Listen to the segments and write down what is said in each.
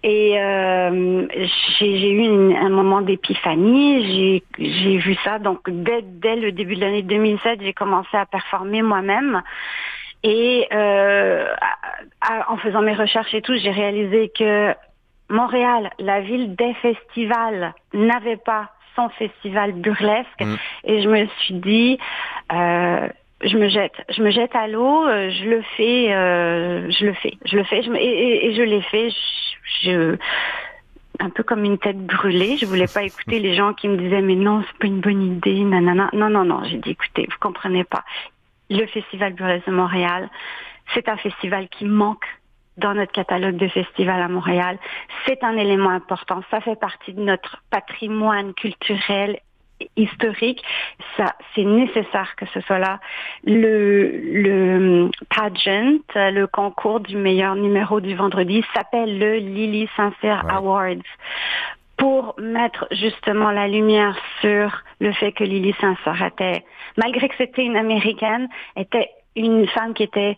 Et j'ai eu un moment d'épiphanie. J'ai vu ça. Donc, dès le début de l'année 2007, j'ai commencé à performer moi-même. Et en faisant mes recherches et tout, j'ai réalisé que Montréal, la ville des festivals, n'avait pas son festival burlesque. Et je me suis dit, je me jette à l'eau, je le fais, et je l'ai fait. Un peu comme une tête brûlée. Je voulais pas écouter les gens qui me disaient mais non, c'est pas une bonne idée, nanana. Non. J'ai dit écoutez, vous comprenez pas. Le Festival Burlesque de Montréal, c'est un festival qui manque dans notre catalogue de festivals à Montréal. C'est un élément important. Ça fait partie de notre patrimoine culturel, historique. Ça, c'est nécessaire que ce soit là. Le pageant, le concours du meilleur numéro du vendredi s'appelle le Lily Saint-Cyr Awards, pour mettre justement la lumière sur le fait que Lily Saint-Cyr était, malgré que c'était une Américaine, était une femme qui était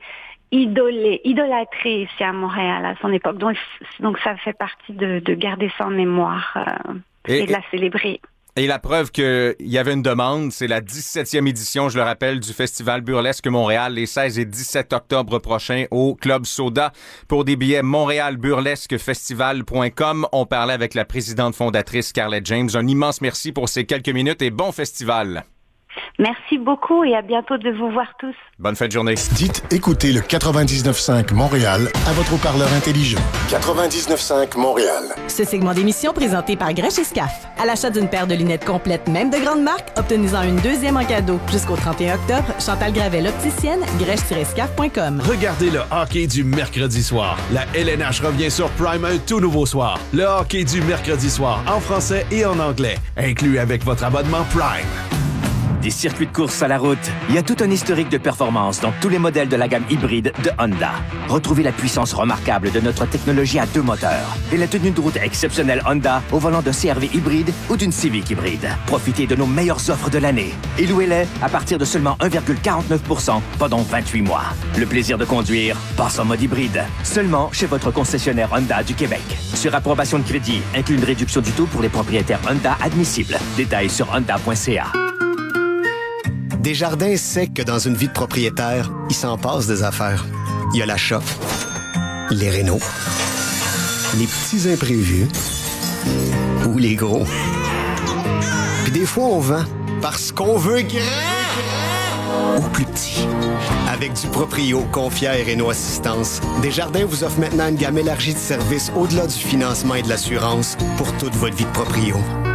idolâtrée ici à Montréal à son époque. Donc ça fait partie de garder ça en mémoire et de la célébrer. Et la preuve qu'il y avait une demande, c'est la 17e édition, je le rappelle, du Festival Burlesque Montréal, les 16 et 17 octobre prochains au Club Soda. Pour des billets, montréalburlesquefestival.com. On parlait avec la présidente fondatrice Scarlett James. Un immense merci pour ces quelques minutes et bon festival. Merci beaucoup et à bientôt de vous voir tous. Bonne fin de journée. Dites écoutez le 99.5 Montréal à votre haut-parleur intelligent. 99.5 Montréal. Ce segment d'émission présenté par Grèche et Scaf. À l'achat d'une paire de lunettes complètes, même de grande marque, obtenez-en une deuxième en cadeau. Jusqu'au 31 octobre, Chantal Gravel opticienne, grèche-scaf.com. Regardez le hockey du mercredi soir. La LNH revient sur Prime un tout nouveau soir. Le hockey du mercredi soir en français et en anglais, inclus avec votre abonnement Prime. Des circuits de course à la route. Il y a tout un historique de performance dans tous les modèles de la gamme hybride de Honda. Retrouvez la puissance remarquable de notre technologie à 2 moteurs et la tenue de route exceptionnelle Honda au volant d'un CR-V hybride ou d'une Civic hybride. Profitez de nos meilleures offres de l'année et louez-les à partir de seulement 1,49% pendant 28 mois. Le plaisir de conduire passe en mode hybride. Seulement chez votre concessionnaire Honda du Québec. Sur approbation de crédit, inclut une réduction du taux pour les propriétaires Honda admissibles. Détails sur honda.ca. Desjardins sait que dans une vie de propriétaire, il s'en passe des affaires. Il y a la shop, les rénaux, les petits imprévus ou les gros. Puis des fois, on vend parce qu'on veut grand ou plus petit. Avec du Proprio, Confia et Réno Assistance, Desjardins vous offre maintenant une gamme élargie de services au-delà du financement et de l'assurance pour toute votre vie de proprio.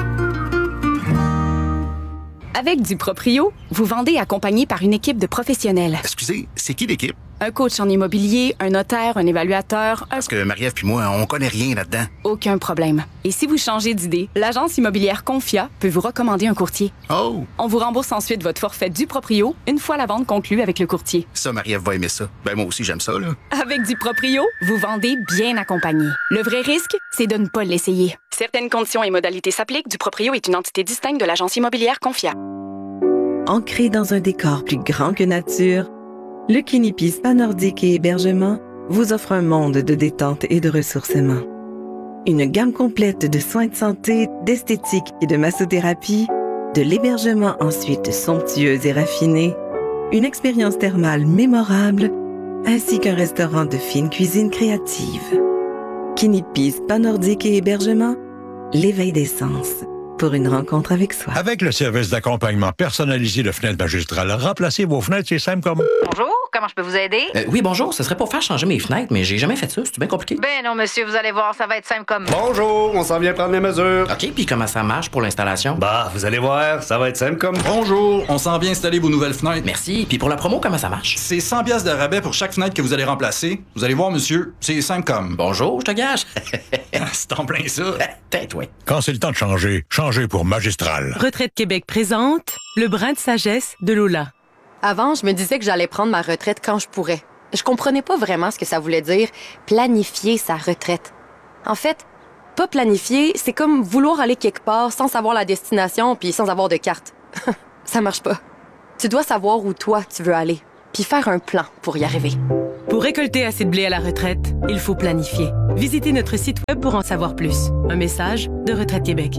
Avec du Proprio, vous vendez accompagné par une équipe de professionnels. Excusez, c'est qui l'équipe? Un coach en immobilier, un notaire, un évaluateur... Parce que Marie-Ève puis moi, on connaît rien là-dedans. Aucun problème. Et si vous changez d'idée, l'agence immobilière Confia peut vous recommander un courtier. Oh! On vous rembourse ensuite votre forfait du Proprio une fois la vente conclue avec le courtier. Ça, Marie-Ève va aimer ça. Ben moi aussi, j'aime ça, là. Avec du Proprio, vous vendez bien accompagné. Le vrai risque, c'est de ne pas l'essayer. Certaines conditions et modalités s'appliquent. Du Proprio est une entité distincte de l'agence immobilière Confia. Ancré dans un décor plus grand que nature, le Kinipi Spa Nordique et Hébergement vous offre un monde de détente et de ressourcement. Une gamme complète de soins de santé, d'esthétique et de massothérapie, de l'hébergement ensuite somptueux et raffiné, une expérience thermale mémorable, ainsi qu'un restaurant de fine cuisine créative. Kinipi Spa Nordique et Hébergement, l'éveil des sens. Pour une rencontre avec soi. Avec le service d'accompagnement personnalisé de Fenêtres Magistrales, remplacez vos fenêtres, c'est simple comme... Bonjour, comment je peux vous aider? Oui, bonjour, ce serait pour faire changer mes fenêtres, mais j'ai jamais fait ça, c'est bien compliqué. Ben non, monsieur, vous allez voir, ça va être simple comme... Bonjour, on s'en vient prendre les mesures. OK, puis comment ça marche pour l'installation? Bah, vous allez voir, ça va être simple comme... Bonjour, on s'en vient installer vos nouvelles fenêtres. Merci, puis pour la promo, comment ça marche? C'est 100 pièces de rabais pour chaque fenêtre que vous allez remplacer. Vous allez voir, monsieur, c'est simple comme... Bonjour, je te gage. C'est en plein ça. Tête, oui. Quand c'est le temps de changer, changez pour Magistral. Retraite Québec présente le brin de sagesse de Lola. Avant, je me disais que j'allais prendre ma retraite quand je pourrais. Je comprenais pas vraiment ce que ça voulait dire, planifier sa retraite. En fait, pas planifier, c'est comme vouloir aller quelque part sans savoir la destination puis sans avoir de carte. Ça marche pas. Tu dois savoir où toi tu veux aller, puis faire un plan pour y arriver. Pour récolter assez de blé à la retraite, il faut planifier. Visitez notre site web pour en savoir plus. Un message de Retraite Québec.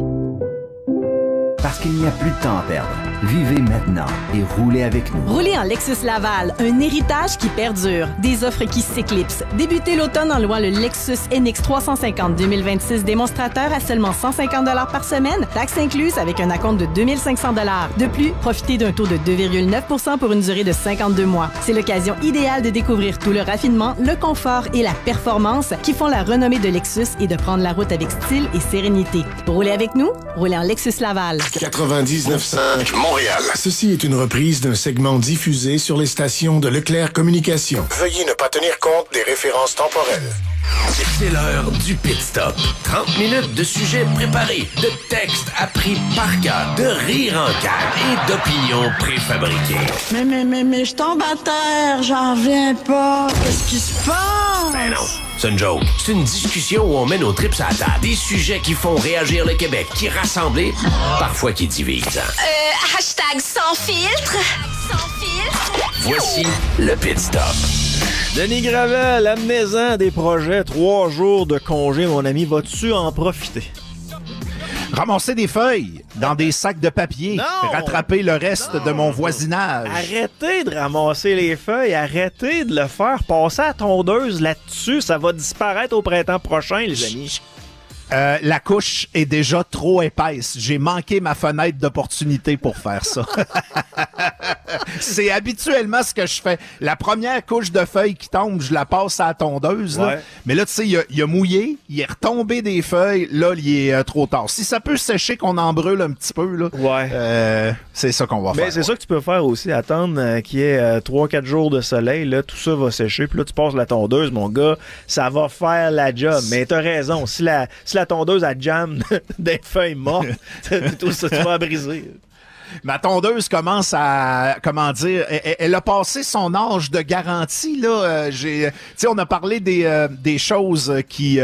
Parce qu'il n'y a plus de temps à perdre. Vivez maintenant et roulez avec nous. Roulez en Lexus Laval, un héritage qui perdure. Des offres qui s'éclipsent. Débutez l'automne en louant le Lexus NX 350 2026 démonstrateur à seulement 150 $ par semaine, taxes incluses avec un acompte de 2500 $. De plus, profitez d'un taux de 2,9 % pour une durée de 52 mois. C'est l'occasion idéale de découvrir tout le raffinement, le confort et la performance qui font la renommée de Lexus et de prendre la route avec style et sérénité. Pour rouler avec nous, roulez en Lexus Laval. 99.5 Montréal. Ceci est une reprise d'un segment diffusé sur les stations de Leclerc Communications. Veuillez ne pas tenir compte des références temporelles. C'est l'heure du Pit Stop. 30 minutes de sujets préparés, de textes appris par cœur, de rires en cœur et d'opinions préfabriquées. Mais je tombe à terre, j'en reviens pas. Qu'est-ce qui se passe? Ben non, c'est une joke. C'est une discussion où on met nos trips à la table. Des sujets qui font réagir le Québec, qui rassemblent, parfois qui divisent. Hashtag sans filtre. Sans filtre. Voici le Pit Stop. Denis Gravel, amenez-en des projets. 3 jours de congé, mon ami. Vas-tu en profiter? Ramasser des feuilles dans des sacs de papier. Non! Rattraper le reste de mon voisinage. Arrêtez de ramasser les feuilles. Arrêtez de le faire. Passez à tondeuse là-dessus. Ça va disparaître au printemps prochain, les amis. La couche est déjà trop épaisse. J'ai manqué ma fenêtre d'opportunité pour faire ça. C'est habituellement ce que je fais. La première couche de feuilles qui tombe, je la passe à la tondeuse. Là. Mais là, tu sais, il a mouillé, il est retombé des feuilles. Là, il est trop tard. Si ça peut sécher, qu'on en brûle un petit peu, là, c'est ça qu'on va faire. C'est ça que tu peux faire aussi. Attendre qu'il y ait 3-4 jours de soleil. Là, tout ça va sécher. Puis là, tu passes la tondeuse, mon gars. Ça va faire la job. Mais t'as raison. Si la tondeuse a jam des feuilles mortes, tout ça, tu vas briser. Ma tondeuse commence à, elle a passé son âge de garantie, là. On a parlé des choses qui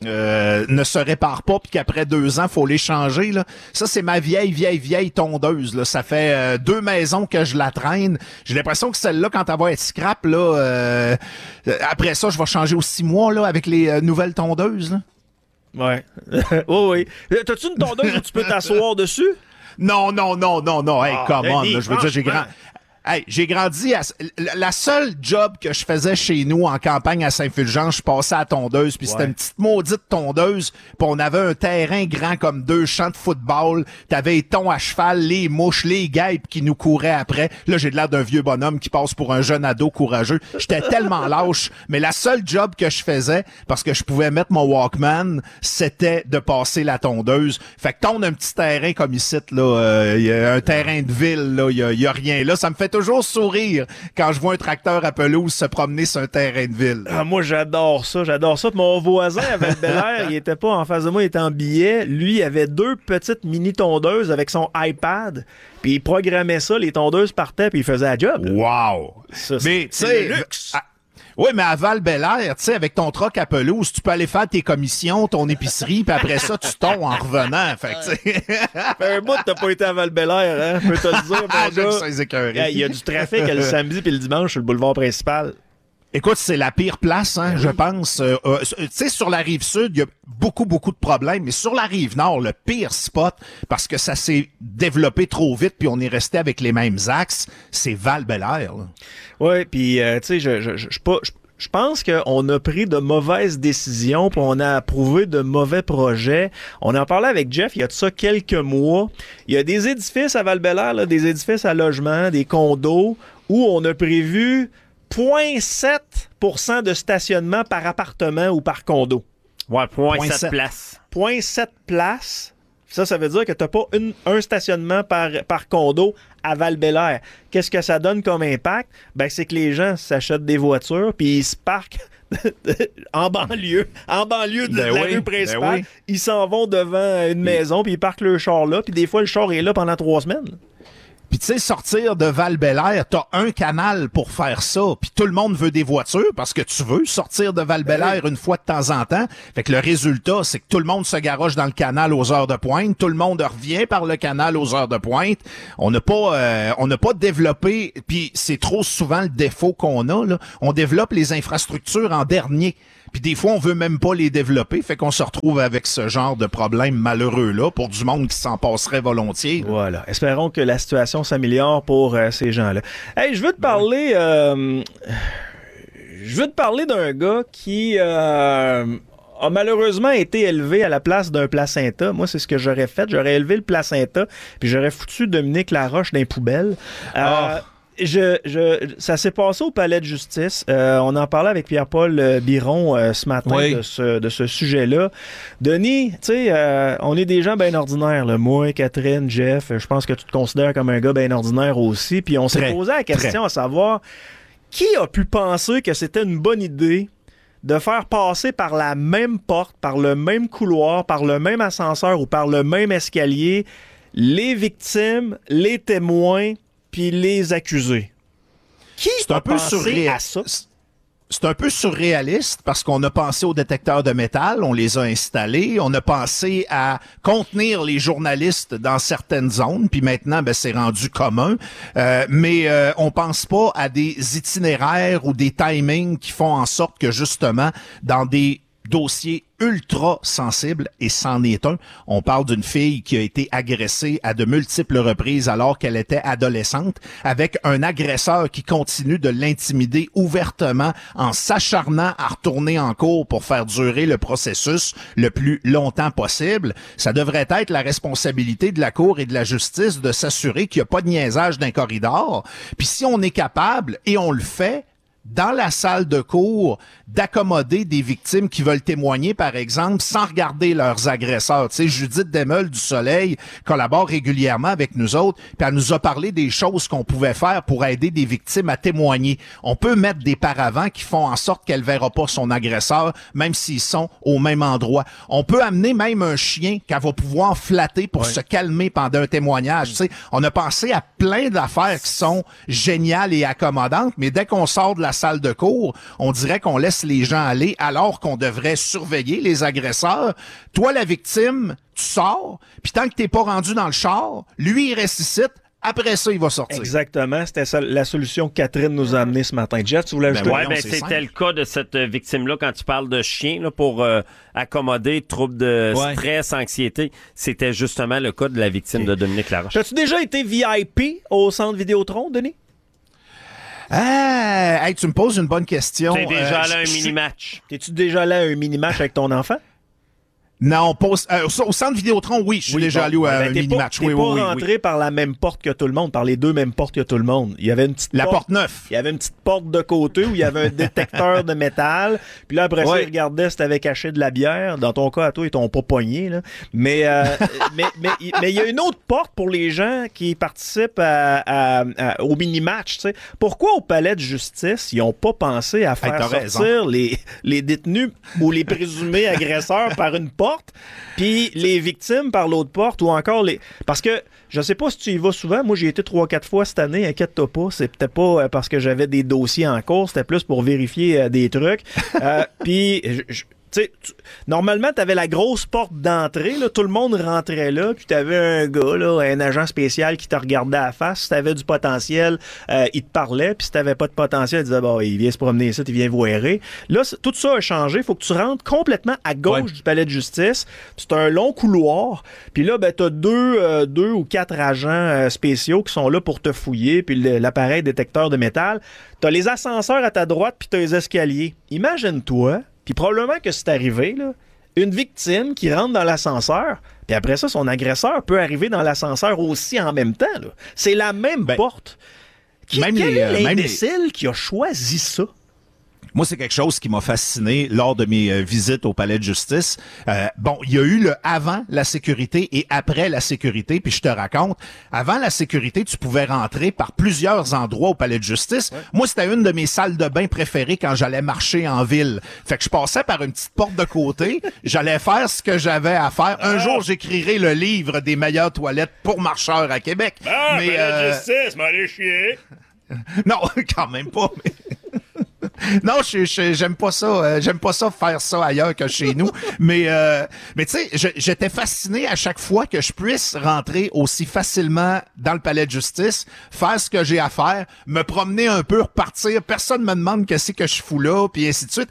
ne se réparent pas puis qu'après 2 ans, faut les changer, là. Ça, c'est ma vieille tondeuse, là. Ça fait 2 maisons que je la traîne. J'ai l'impression que celle-là, quand elle va être scrap, là, après ça, je vais changer aux 6 mois, là, avec les nouvelles tondeuses, là. Ouais. Oui. T'as-tu une tondeuse où tu peux t'asseoir dessus? Non. Hey, come on, là, je veux dire, j'ai grandi la seule job que je faisais chez nous en campagne à Saint-Fulgence, je passais à la tondeuse, puis c'était une petite maudite tondeuse, puis on avait un terrain grand comme 2 champs de football, t'avais les tons à cheval, les mouches, les guêpes qui nous couraient après. Là, j'ai de l'air d'un vieux bonhomme qui passe pour un jeune ado courageux. J'étais tellement lâche, mais la seule job que je faisais, parce que je pouvais mettre mon Walkman, c'était de passer la tondeuse. Fait que tondre un petit terrain comme ici, là, y a un terrain de ville, là, y a rien là, ça me fait toujours sourire quand je vois un tracteur à pelouse se promener sur un terrain de ville. Ah, moi, j'adore ça. Mon voisin avait le Bel Air, il était pas en face de moi, il était en billet. Lui, il avait 2 petites mini-tondeuses avec son iPad, puis il programmait ça, les tondeuses partaient, puis il faisait la job. Wow! Ça, mais c'est le luxe! Oui, mais à Val-Bélair, tu sais, avec ton troc à pelouse, tu peux aller faire tes commissions, ton épicerie, puis après ça, tu tombes en revenant. Fait que, tu sais. Fait un bout, t'as pas été à Val-Bélair, hein? Je peux te le dire, mon gars. Il y a du trafic le samedi puis le dimanche sur le boulevard principal. Écoute, c'est la pire place, hein, je pense. Tu sais, sur la rive sud, il y a beaucoup de problèmes, mais sur la rive nord, le pire spot, parce que ça s'est développé trop vite, puis on est resté avec les mêmes axes, c'est Val-Bélair. Oui, puis tu sais, je pense qu'on a pris de mauvaises décisions, puis on a approuvé de mauvais projets. On en parlait avec Jeff il y a de ça quelques mois. Il y a des édifices à Val-Bélair, là, des édifices à logement, des condos, où on a prévu 0,7% de stationnement par appartement ou par condo. Ouais, 0,7 places. 0,7 places. Ça veut dire que tu n'as pas un stationnement par condo à Val-Bélair. Qu'est-ce que ça donne comme impact? Ben, c'est que les gens s'achètent des voitures puis ils se parquent en banlieue de la rue principale. Ils s'en vont devant une maison puis ils parquent leur char là. Puis des fois, le char est là pendant 3 semaines. Puis tu sais, sortir de Val-Bélair, t'as un canal pour faire ça. Puis tout le monde veut des voitures parce que tu veux sortir de Val-Bélair une fois de temps en temps. Fait que le résultat, c'est que tout le monde se garoche dans le canal aux heures de pointe. Tout le monde revient par le canal aux heures de pointe. On n'a pas développé, puis c'est trop souvent le défaut qu'on a, là. On développe les infrastructures en dernier. Puis des fois, on veut même pas les développer, fait qu'on se retrouve avec ce genre de problème malheureux-là pour du monde qui s'en passerait volontiers. Voilà. Espérons que la situation s'améliore pour ces gens-là. Hey, je veux te parler d'un gars qui a malheureusement été élevé à la place d'un placenta. Moi, c'est ce que j'aurais fait. J'aurais élevé le placenta, puis j'aurais foutu Dominique Laroche dans les poubelles. Ça s'est passé au palais de justice. On en parlait avec Pierre-Paul Biron ce matin de ce sujet-là. Denis, tu sais, on est des gens bien ordinaires, là. Moi, Catherine, Jeff, je pense que tu te considères comme un gars bien ordinaire aussi. Puis on s'est posé la question à savoir qui a pu penser que c'était une bonne idée de faire passer par la même porte, par le même couloir, par le même ascenseur ou par le même escalier les victimes, les témoins puis les accusés. Qui a pensé à ça? C'est un peu surréaliste parce qu'on a pensé aux détecteurs de métal, on les a installés, on a pensé à contenir les journalistes dans certaines zones, puis maintenant, c'est rendu commun. Mais on pense pas à des itinéraires ou des timings qui font en sorte que justement, dans des dossier ultra sensible, et c'en est un. On parle d'une fille qui a été agressée à de multiples reprises alors qu'elle était adolescente, avec un agresseur qui continue de l'intimider ouvertement en s'acharnant à retourner en cours pour faire durer le processus le plus longtemps possible. Ça devrait être la responsabilité de la Cour et de la justice de s'assurer qu'il n'y a pas de niaisage d'un corridor. Puis si on est capable, et on le fait, dans la salle de cour, d'accommoder des victimes qui veulent témoigner, par exemple, sans regarder leurs agresseurs. Tu sais, Judith Demel du Soleil collabore régulièrement avec nous autres, puis elle nous a parlé des choses qu'on pouvait faire pour aider des victimes à témoigner. On peut mettre des paravents qui font en sorte qu'elle verra pas son agresseur, même s'ils sont au même endroit. On peut amener même un chien qu'elle va pouvoir flatter pour se calmer pendant un témoignage. Tu sais, on a pensé à plein d'affaires qui sont géniales et accommodantes, mais dès qu'on sort de la salle de cour, on dirait qu'on laisse les gens aller alors qu'on devrait surveiller les agresseurs. Toi, la victime, tu sors, puis tant que t'es pas rendu dans le char, lui, il ressuscite. Après ça, il va sortir. Exactement. C'était ça, la solution que Catherine nous a amenée ce matin. Jeff, tu voulais ajouter? C'était le cas de cette victime-là quand tu parles de chien là, pour accommoder troubles de stress, anxiété. C'était justement le cas de la victime de Dominique Laroche. As-tu déjà été VIP au Centre Vidéotron, Denis? Hey, tu me poses une bonne question. T'es déjà allé à un mini-match. T'es-tu déjà allé à un mini-match avec ton enfant? Non, au Centre Vidéotron, oui, je suis déjà allé à un mini-match. T'es pas rentré par la même porte que tout le monde, par les deux mêmes portes que tout le monde. Il y avait une petite porte 9. Il y avait une petite porte de côté où il y avait un détecteur de métal. Puis là, après ça, il regardait si t'avais caché de la bière. Dans ton cas, à toi, ils t'ont pas pogné, là. Mais il y a une autre porte pour les gens qui participent au mini-match, tu sais. Pourquoi au palais de justice, ils ont pas pensé à faire sortir les détenus ou les présumés agresseurs par une porte, puis les victimes par l'autre porte, ou encore parce que je sais pas si tu y vas souvent. Moi, j'y ai été 3-4 fois cette année. Inquiète-toi pas. C'est peut-être pas parce que j'avais des dossiers en cours. C'était plus pour vérifier des trucs. Puis normalement, t'avais la grosse porte d'entrée, là, tout le monde rentrait là, puis t'avais un gars, là, un agent spécial qui te regardait à la face. Si t'avais du potentiel, il te parlait, puis si t'avais pas de potentiel, il disait, il vient se promener ici, il vient voirer. Là, tout ça a changé. Il faut que tu rentres complètement à gauche du palais de justice. C'est un long couloir. Puis là, t'as deux ou quatre agents spéciaux qui sont là pour te fouiller, puis l'appareil détecteur de métal. T'as les ascenseurs à ta droite, puis t'as les escaliers. Imagine-toi. Puis probablement que c'est arrivé, là, une victime qui rentre dans l'ascenseur, puis après ça, son agresseur peut arriver dans l'ascenseur aussi en même temps. Là. C'est la même porte. Quel est l'imbécile qui a choisi ça? Moi, c'est quelque chose qui m'a fasciné lors de mes visites au palais de justice. Il y a eu le avant la sécurité et après la sécurité, puis je te raconte, avant la sécurité, tu pouvais rentrer par plusieurs endroits au palais de justice. Ouais. Moi, c'était une de mes salles de bain préférées quand j'allais marcher en ville. Fait que je passais par une petite porte de côté, j'allais faire ce que j'avais à faire. Un jour, j'écrirai le livre des meilleures toilettes pour marcheurs à Québec. Mais palais de justice, m'allez chier. Non, quand même pas, mais... Non, j'aime pas ça. J'aime pas ça faire ça ailleurs que chez nous. Mais tu sais, j'étais fasciné à chaque fois que je puisse rentrer aussi facilement dans le palais de justice, faire ce que j'ai à faire, me promener un peu, repartir. Personne me demande qu'est-ce que je fous là, puis ainsi de suite.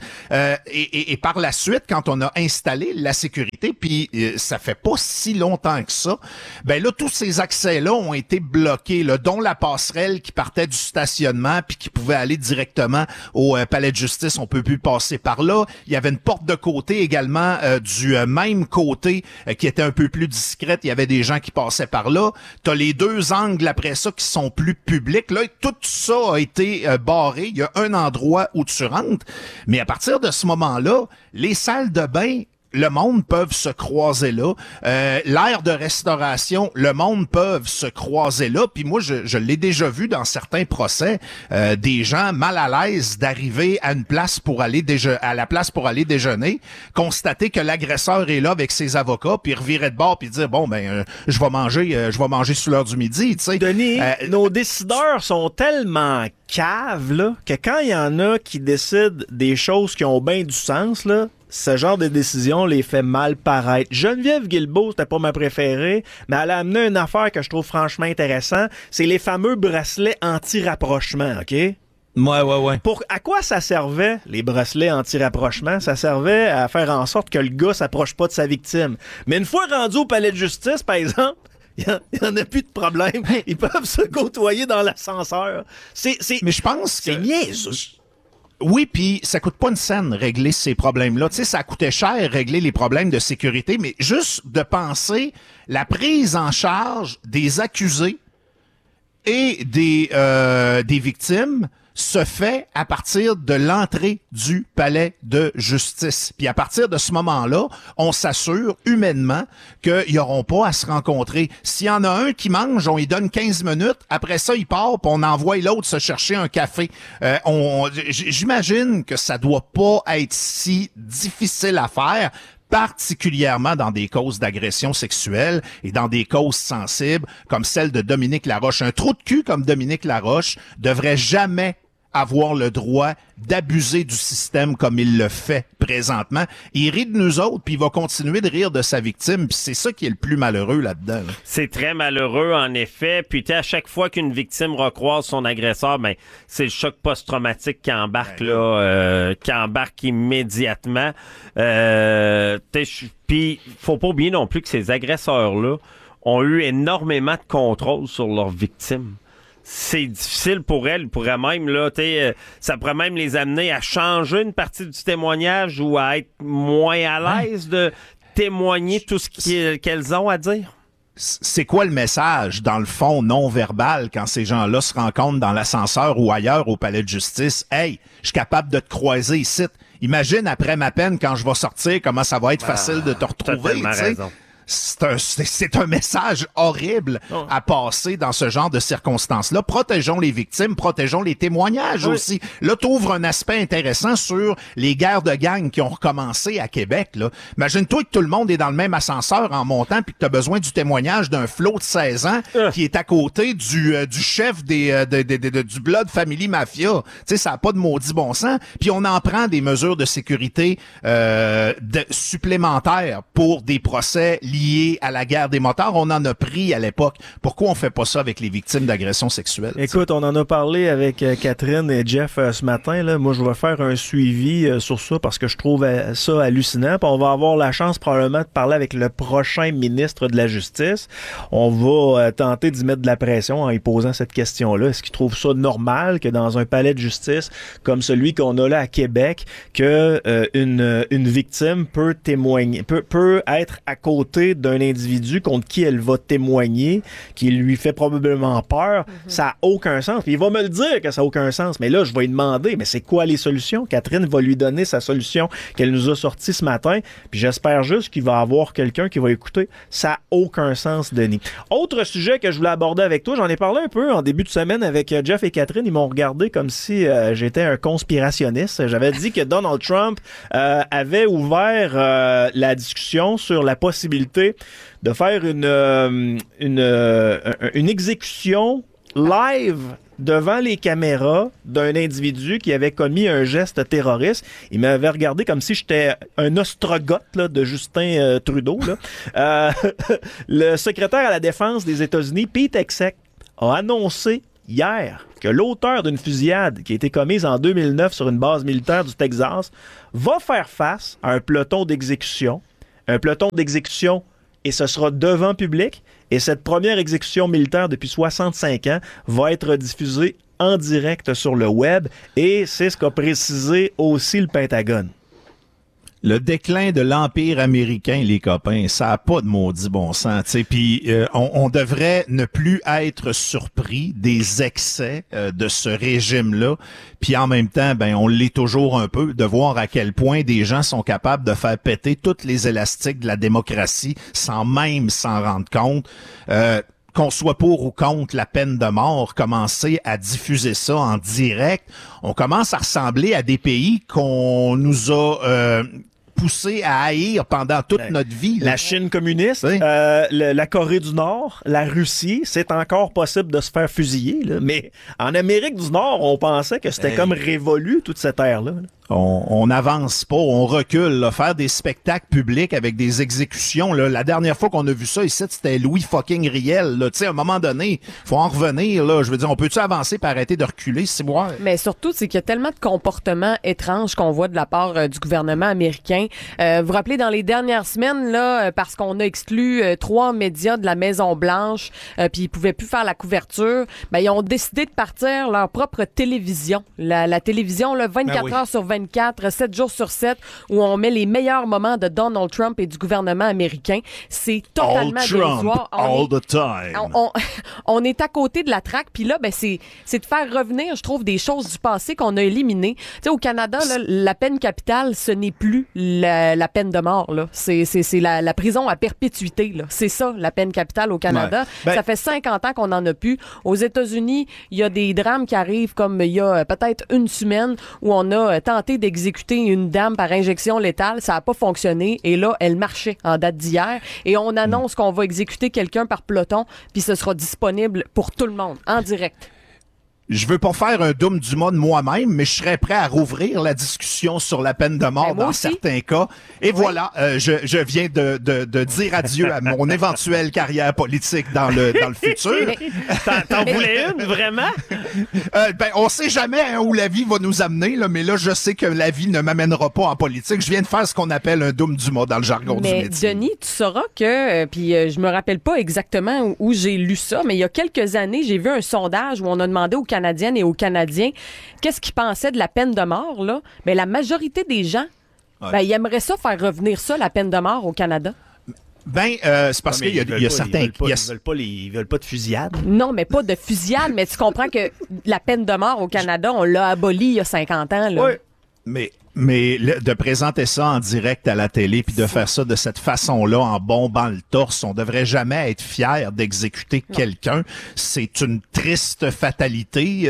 Et par la suite, quand on a installé la sécurité, puis ça fait pas si longtemps que ça, ben là, tous ces accès-là ont été bloqués, là, dont la passerelle qui partait du stationnement puis qui pouvait aller directement au palais de justice, on peut plus passer par là. Il y avait une porte de côté également du même côté qui était un peu plus discrète. Il y avait des gens qui passaient par là. T'as les deux angles après ça qui sont plus publics. Là, tout ça a été barré. Il y a un endroit où tu rentres. Mais à partir de ce moment-là, les salles de bain, le monde peut se croiser là. L'aire de restauration, le monde peut se croiser là. Puis moi, je l'ai déjà vu dans certains procès, des gens mal à l'aise d'arriver à une place pour aller à la place pour aller déjeuner, constater que l'agresseur est là avec ses avocats, puis revirer de bord puis dire bon ben je vais manger sous l'heure du midi. Tu sais. Denis, nos décideurs sont tellement caves là que quand il y en a qui décident des choses qui ont bien du sens là. Ce genre de décision les fait mal paraître. Geneviève Guilbeault, c'était pas ma préférée, mais elle a amené une affaire que je trouve franchement intéressante. C'est les fameux bracelets anti-rapprochement, OK? Ouais. À quoi ça servait, les bracelets anti-rapprochement? Ça servait à faire en sorte que le gars s'approche pas de sa victime. Mais une fois rendu au palais de justice, par exemple, il n'y en a plus de problème. Ils peuvent se côtoyer dans l'ascenseur. Mais je pense que... C'est niaiseux. Oui, puis ça coûte pas une scène régler ces problèmes-là. Tu sais, ça coûtait cher régler les problèmes de sécurité, mais juste de penser la prise en charge des accusés et des victimes se fait à partir de l'entrée du palais de justice. Puis à partir de ce moment-là, on s'assure humainement qu'ils n'auront pas à se rencontrer. S'il y en a un qui mange, on lui donne 15 minutes. Après ça, il part, puis on envoie l'autre se chercher un café. J'imagine que ça doit pas être si difficile à faire, particulièrement dans des causes d'agression sexuelle et dans des causes sensibles comme celle de Dominique Laroche. Un trou de cul comme Dominique Laroche devrait jamais avoir le droit d'abuser du système comme il le fait présentement. Il rit de nous autres, puis il va continuer de rire de sa victime, puis c'est ça qui est le plus malheureux là-dedans. Là. C'est très malheureux, en effet. Puis à chaque fois qu'une victime recroise son agresseur, ben c'est le choc post-traumatique qui embarque qui embarque immédiatement. Puis faut pas oublier non plus que ces agresseurs-là ont eu énormément de contrôle sur leurs victimes. C'est difficile pour elles, pourrait même ça pourrait même les amener à changer une partie du témoignage ou à être moins à l'aise de témoigner tout ce qu'elles ont à dire. C'est quoi le message, dans le fond, non-verbal, quand ces gens-là se rencontrent dans l'ascenseur ou ailleurs au palais de justice? Hey, je suis capable de te croiser ici. Imagine après ma peine, quand je vais sortir, comment ça va être facile de te retrouver. C'est un message horrible à passer dans ce genre de circonstances-là. Protégeons les victimes, protégeons les témoignages aussi. Là, t'ouvres un aspect intéressant sur les guerres de gangs qui ont recommencé à Québec. Là. Imagine-toi que tout le monde est dans le même ascenseur en montant puis que t'as besoin du témoignage d'un flot de 16 ans qui est à côté du chef du Blood Family Mafia. Tu sais, ça n'a pas de maudit bon sens. Puis on en prend des mesures de sécurité supplémentaires pour des procès liés à la guerre des motards. On en a pris à l'époque. Pourquoi on fait pas ça avec les victimes d'agressions sexuelles? Écoute, on en a parlé avec Catherine et Jeff ce matin. Là. Moi, je vais faire un suivi sur ça parce que je trouve ça hallucinant. Puis on va avoir la chance probablement de parler avec le prochain ministre de la Justice. On va tenter d'y mettre de la pression en y posant cette question-là. Est-ce qu'il trouve ça normal que dans un palais de justice comme celui qu'on a là à Québec, que une victime peut témoigner, peut être à côté côté d'un individu contre qui elle va témoigner, qui lui fait probablement peur. Ça n'a aucun sens. Puis il va me le dire que ça n'a aucun sens. Mais là, je vais lui demander, mais c'est quoi les solutions? Catherine va lui donner sa solution qu'elle nous a sortie ce matin. Puis j'espère juste qu'il va avoir quelqu'un qui va écouter. Ça n'a aucun sens, Denis. Autre sujet que je voulais aborder avec toi, j'en ai parlé un peu en début de semaine avec Jeff et Catherine. Ils m'ont regardé comme si j'étais un conspirationniste. J'avais dit que Donald Trump avait ouvert la discussion sur la possibilité de faire une exécution live devant les caméras d'un individu qui avait commis un geste terroriste. Il m'avait regardé comme si j'étais un ostrogoth là, de Justin Trudeau. Là. Le secrétaire à la défense des États-Unis, Pete Hegseth, a annoncé hier que l'auteur d'une fusillade qui a été commise en 2009 sur une base militaire du Texas va faire face à un peloton d'exécution. Un peloton d'exécution, et ce sera devant public. Et cette première exécution militaire depuis 65 ans va être diffusée en direct sur le web. Et c'est ce qu'a précisé aussi le Pentagone. Le déclin de l'Empire américain, les copains, ça n'a pas de maudit bon sens. Puis on devrait ne plus être surpris des excès de ce régime-là. Puis en même temps, ben on l'est toujours un peu, de voir à quel point des gens sont capables de faire péter toutes les élastiques de la démocratie sans même s'en rendre compte. Qu'on soit pour ou contre la peine de mort, commencer à diffuser ça en direct, on commence à ressembler à des pays qu'on nous a poussé à haïr pendant toute notre vie. La Chine communiste, oui. La Corée du Nord, la Russie, c'est encore possible de se faire fusiller. Là. Mais en Amérique du Nord, on pensait que c'était comme révolu, toute cette ère-là. Là. On n'avance pas, on recule. Là. Faire des spectacles publics avec des exécutions, là. La dernière fois qu'on a vu ça ici, c'était Louis fucking Riel. Tu sais, à un moment donné, faut en revenir. Là. Je veux dire, on peut-tu avancer pour arrêter de reculer, c'est moi. Mais surtout, c'est qu'il y a tellement de comportements étranges qu'on voit de la part du gouvernement américain. Vous vous rappelez, dans les dernières semaines, là, parce qu'on a exclu 3 médias de la Maison-Blanche, puis ils pouvaient plus faire la couverture, ben, ils ont décidé de partir leur propre télévision. La télévision, là, 24 heures sur 24, 7 jours sur 7, où on met les meilleurs moments de Donald Trump et du gouvernement américain. C'est totalement dérisoire. All the time. On est à côté de la traque, puis là, ben, c'est de faire revenir, je trouve, des choses du passé qu'on a éliminées. Tu sais, au Canada, là, la peine capitale, ce n'est plus la peine de mort, là. C'est la prison à perpétuité, là. C'est ça, la peine capitale au Canada. Ouais. Ben, ça fait 50 ans qu'on n'en a plus. Aux États-Unis, il y a des drames qui arrivent comme il y a peut-être une semaine où on a tenté d'exécuter une dame par injection létale. Ça n'a pas fonctionné. Et là, elle marchait en date d'hier. Et on annonce qu'on va exécuter quelqu'un par peloton, puis ce sera disponible pour tout le monde, en direct. Je veux pas faire un Doom du monde moi-même, mais je serais prêt à rouvrir la discussion sur la peine de mort dans certains cas. Et voilà, je viens de dire adieu à mon éventuelle carrière politique dans le futur. T'en voulais une, vraiment? On sait jamais hein, où la vie va nous amener, là, mais là, je sais que la vie ne m'amènera pas en politique. Je viens de faire ce qu'on appelle un Doom du monde dans le jargon du métier. Mais Denis, tu sauras que, puis je me rappelle pas exactement où j'ai lu ça, mais il y a quelques années, j'ai vu un sondage où on a demandé aux Canadiennes et aux Canadiens qu'est-ce qu'ils pensaient de la peine de mort, là. Mais la majorité des gens, ils aimeraient ça faire revenir ça, la peine de mort au Canada. C'est parce qu'il y a certains... Ils veulent pas de fusillade. Non, mais pas de fusillade, mais tu comprends que la peine de mort au Canada, on l'a abolie il y a 50 ans, là. Oui, mais de présenter ça en direct à la télé puis de faire ça de cette façon-là en bombant le torse, on devrait jamais être fier d'exécuter quelqu'un. C'est une triste fatalité.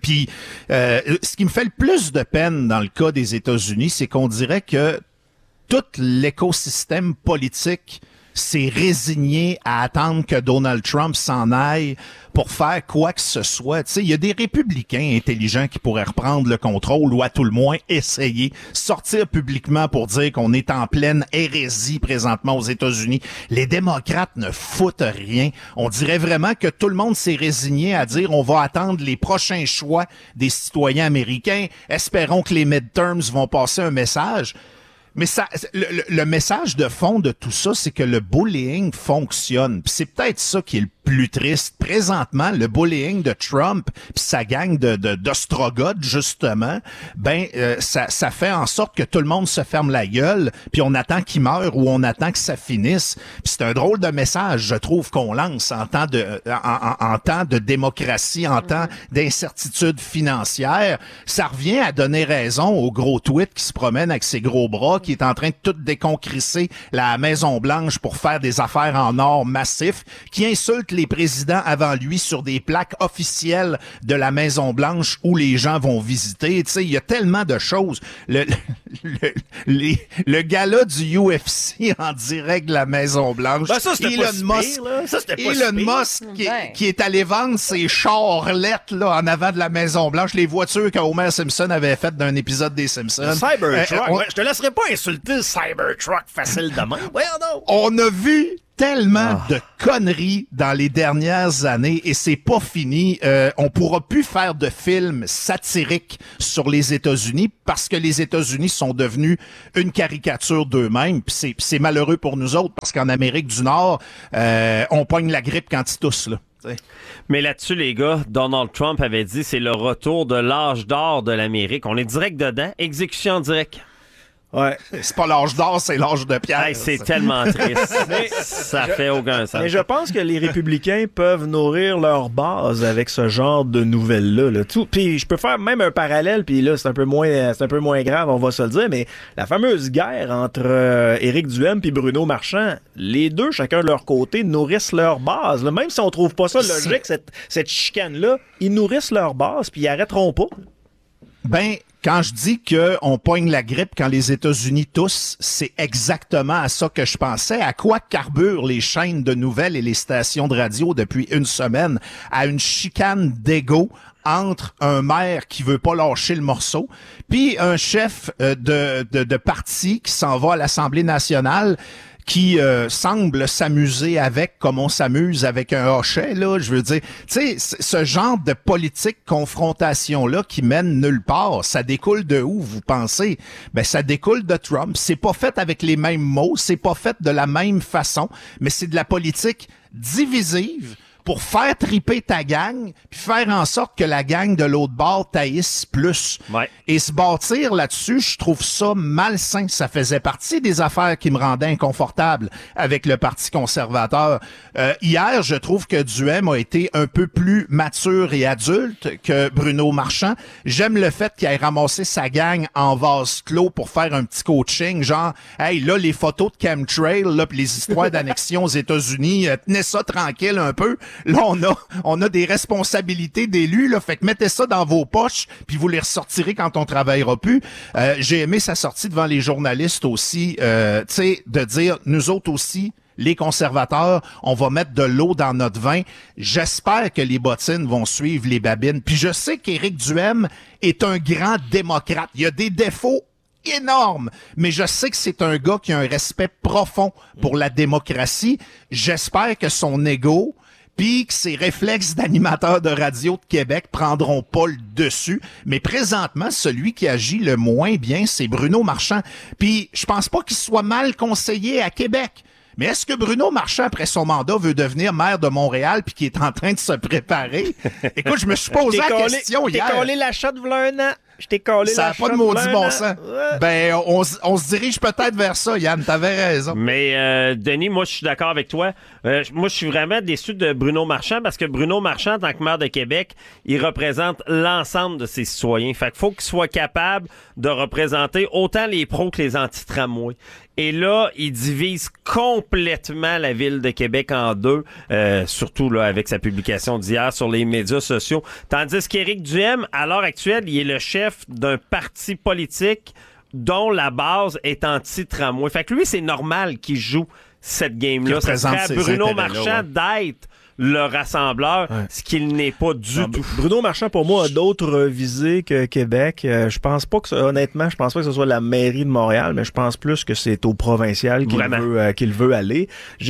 Ce qui me fait le plus de peine dans le cas des États-Unis, c'est qu'on dirait que tout l'écosystème politique s'est résigné à attendre que Donald Trump s'en aille pour faire quoi que ce soit. Tu sais, il y a des républicains intelligents qui pourraient reprendre le contrôle ou à tout le moins essayer, sortir publiquement pour dire qu'on est en pleine hérésie présentement aux États-Unis. Les démocrates ne foutent rien. On dirait vraiment que tout le monde s'est résigné à dire on va attendre les prochains choix des citoyens américains. Espérons que les midterms vont passer un message. Mais le message de fond de tout ça, c'est que le bullying fonctionne. Puis c'est peut-être ça qui est le plus triste. Présentement, le bullying de Trump puis sa gang d'ostrogoths, justement, ça fait en sorte que tout le monde se ferme la gueule, puis on attend qu'il meure ou on attend que ça finisse. Puis c'est un drôle de message, je trouve, qu'on lance en temps de démocratie, en temps d'incertitude financière. Ça revient à donner raison au gros tweet qui se promène avec ses gros bras, qui est en train de tout déconcrisser la Maison-Blanche pour faire des affaires en or massif, qui insulte les présidents avant lui sur des plaques officielles de la Maison-Blanche où les gens vont visiter. Tu sais, il y a tellement de choses. Le gala du UFC en direct de la Maison-Blanche. Ben ça, Elon Musk qui est allé vendre ses charlettes là, en avant de la Maison-Blanche, les voitures qu'Homer Simpson avait faites d'un épisode des Simpsons. Cybertruck. Je te laisserai pas insulter le Cybertruck facile de même. On a vu tellement de conneries dans les dernières années et c'est pas fini. On pourra plus faire de films satiriques sur les États-Unis parce que les États-Unis sont devenus une caricature d'eux-mêmes. Puis c'est malheureux pour nous autres parce qu'en Amérique du Nord, on pogne la grippe quand ils toussent, là. Mais là-dessus, les gars, Donald Trump avait dit c'est le retour de l'âge d'or de l'Amérique. On est direct dedans. Exécution en direct. Ouais. C'est pas l'âge d'or, c'est l'âge de pierre. Hey, c'est tellement triste. Ça fait aucun sens. Mais je pense que les républicains peuvent nourrir leur base avec ce genre de nouvelles-là. Là. Puis je peux faire même un parallèle, puis là, c'est un peu moins grave, on va se le dire, mais la fameuse guerre entre Éric Duhaime et Bruno Marchand, les deux, chacun de leur côté, nourrissent leur base. Là. Même si on trouve pas ça logique, cette chicane-là, ils nourrissent leur base, puis ils arrêteront pas. Quand je dis qu'on pogne la grippe quand les États-Unis toussent, c'est exactement à ça que je pensais. À quoi carburent les chaînes de nouvelles et les stations de radio depuis une semaine? À une chicane d'ego entre un maire qui veut pas lâcher le morceau, puis un chef de parti qui s'en va à l'Assemblée nationale, qui semble s'amuser avec, comme on s'amuse avec un hochet, là, je veux dire. Tu sais, ce genre de politique confrontation-là qui mène nulle part, ça découle de où, vous pensez? Ben, ça découle de Trump. C'est pas fait avec les mêmes mots, c'est pas fait de la même façon, mais c'est de la politique divisive pour faire triper ta gang, puis faire en sorte que la gang de l'autre bord taillisse plus. Ouais. Et se bâtir là-dessus, je trouve ça malsain. Ça faisait partie des affaires qui me rendaient inconfortable avec le Parti conservateur. Hier, je trouve que Duhaime a été un peu plus mature et adulte que Bruno Marchand. J'aime le fait qu'il ait ramassé sa gang en vase clos pour faire un petit coaching, genre, hey, là, les photos de chemtrail, là, pis les histoires d'annexion aux États-Unis, tenez ça tranquille un peu. Là, on a des responsabilités d'élus, là, fait que mettez ça dans vos poches, puis vous les ressortirez quand on travaillera plus. J'ai aimé sa sortie devant les journalistes aussi, tu sais, de dire, nous autres aussi, les conservateurs, on va mettre de l'eau dans notre vin. J'espère que les bottines vont suivre les babines. Puis je sais qu'Éric Duhaime est un grand démocrate. Il y a des défauts énorme, mais je sais que c'est un gars qui a un respect profond pour la démocratie. J'espère que son ego puis que ses réflexes d'animateur de radio de Québec prendront pas le dessus. Mais présentement, celui qui agit le moins bien, c'est Bruno Marchand. Puis je pense pas qu'il soit mal conseillé à Québec. Mais est-ce que Bruno Marchand, après son mandat, veut devenir maire de Montréal puis qui est en train de se préparer? Écoute, je me suis posé la question hier. Je t'ai collé la shot v'là un an. Je t'ai collé ça la n'a shot pas de maudit v'là bon un sens. an. Ouais. Ben, on se dirige peut-être vers ça, Yann. T'avais raison. Mais, Denis, moi, je suis d'accord avec toi. Moi, je suis vraiment déçu de Bruno Marchand parce que Bruno Marchand, en tant que maire de Québec, il représente l'ensemble de ses citoyens. Fait qu'il faut qu'il soit capable de représenter autant les pros que les anti-tramways. Et là, il divise complètement la ville de Québec en deux, surtout là avec sa publication d'hier sur les médias sociaux. Tandis qu'Éric Duhaime, à l'heure actuelle, il est le chef d'un parti politique dont la base est anti-tramway. Fait que lui, c'est normal qu'il joue cette game-là. Ça serait à Bruno Marchand d'être le rassembleur, ce qu'il n'est pas du tout. Bruno Marchand, pour moi, a d'autres visées que Québec. Je pense pas que, honnêtement, je pense pas que ce soit la mairie de Montréal, mais je pense plus que c'est au provincial qu'il veut aller.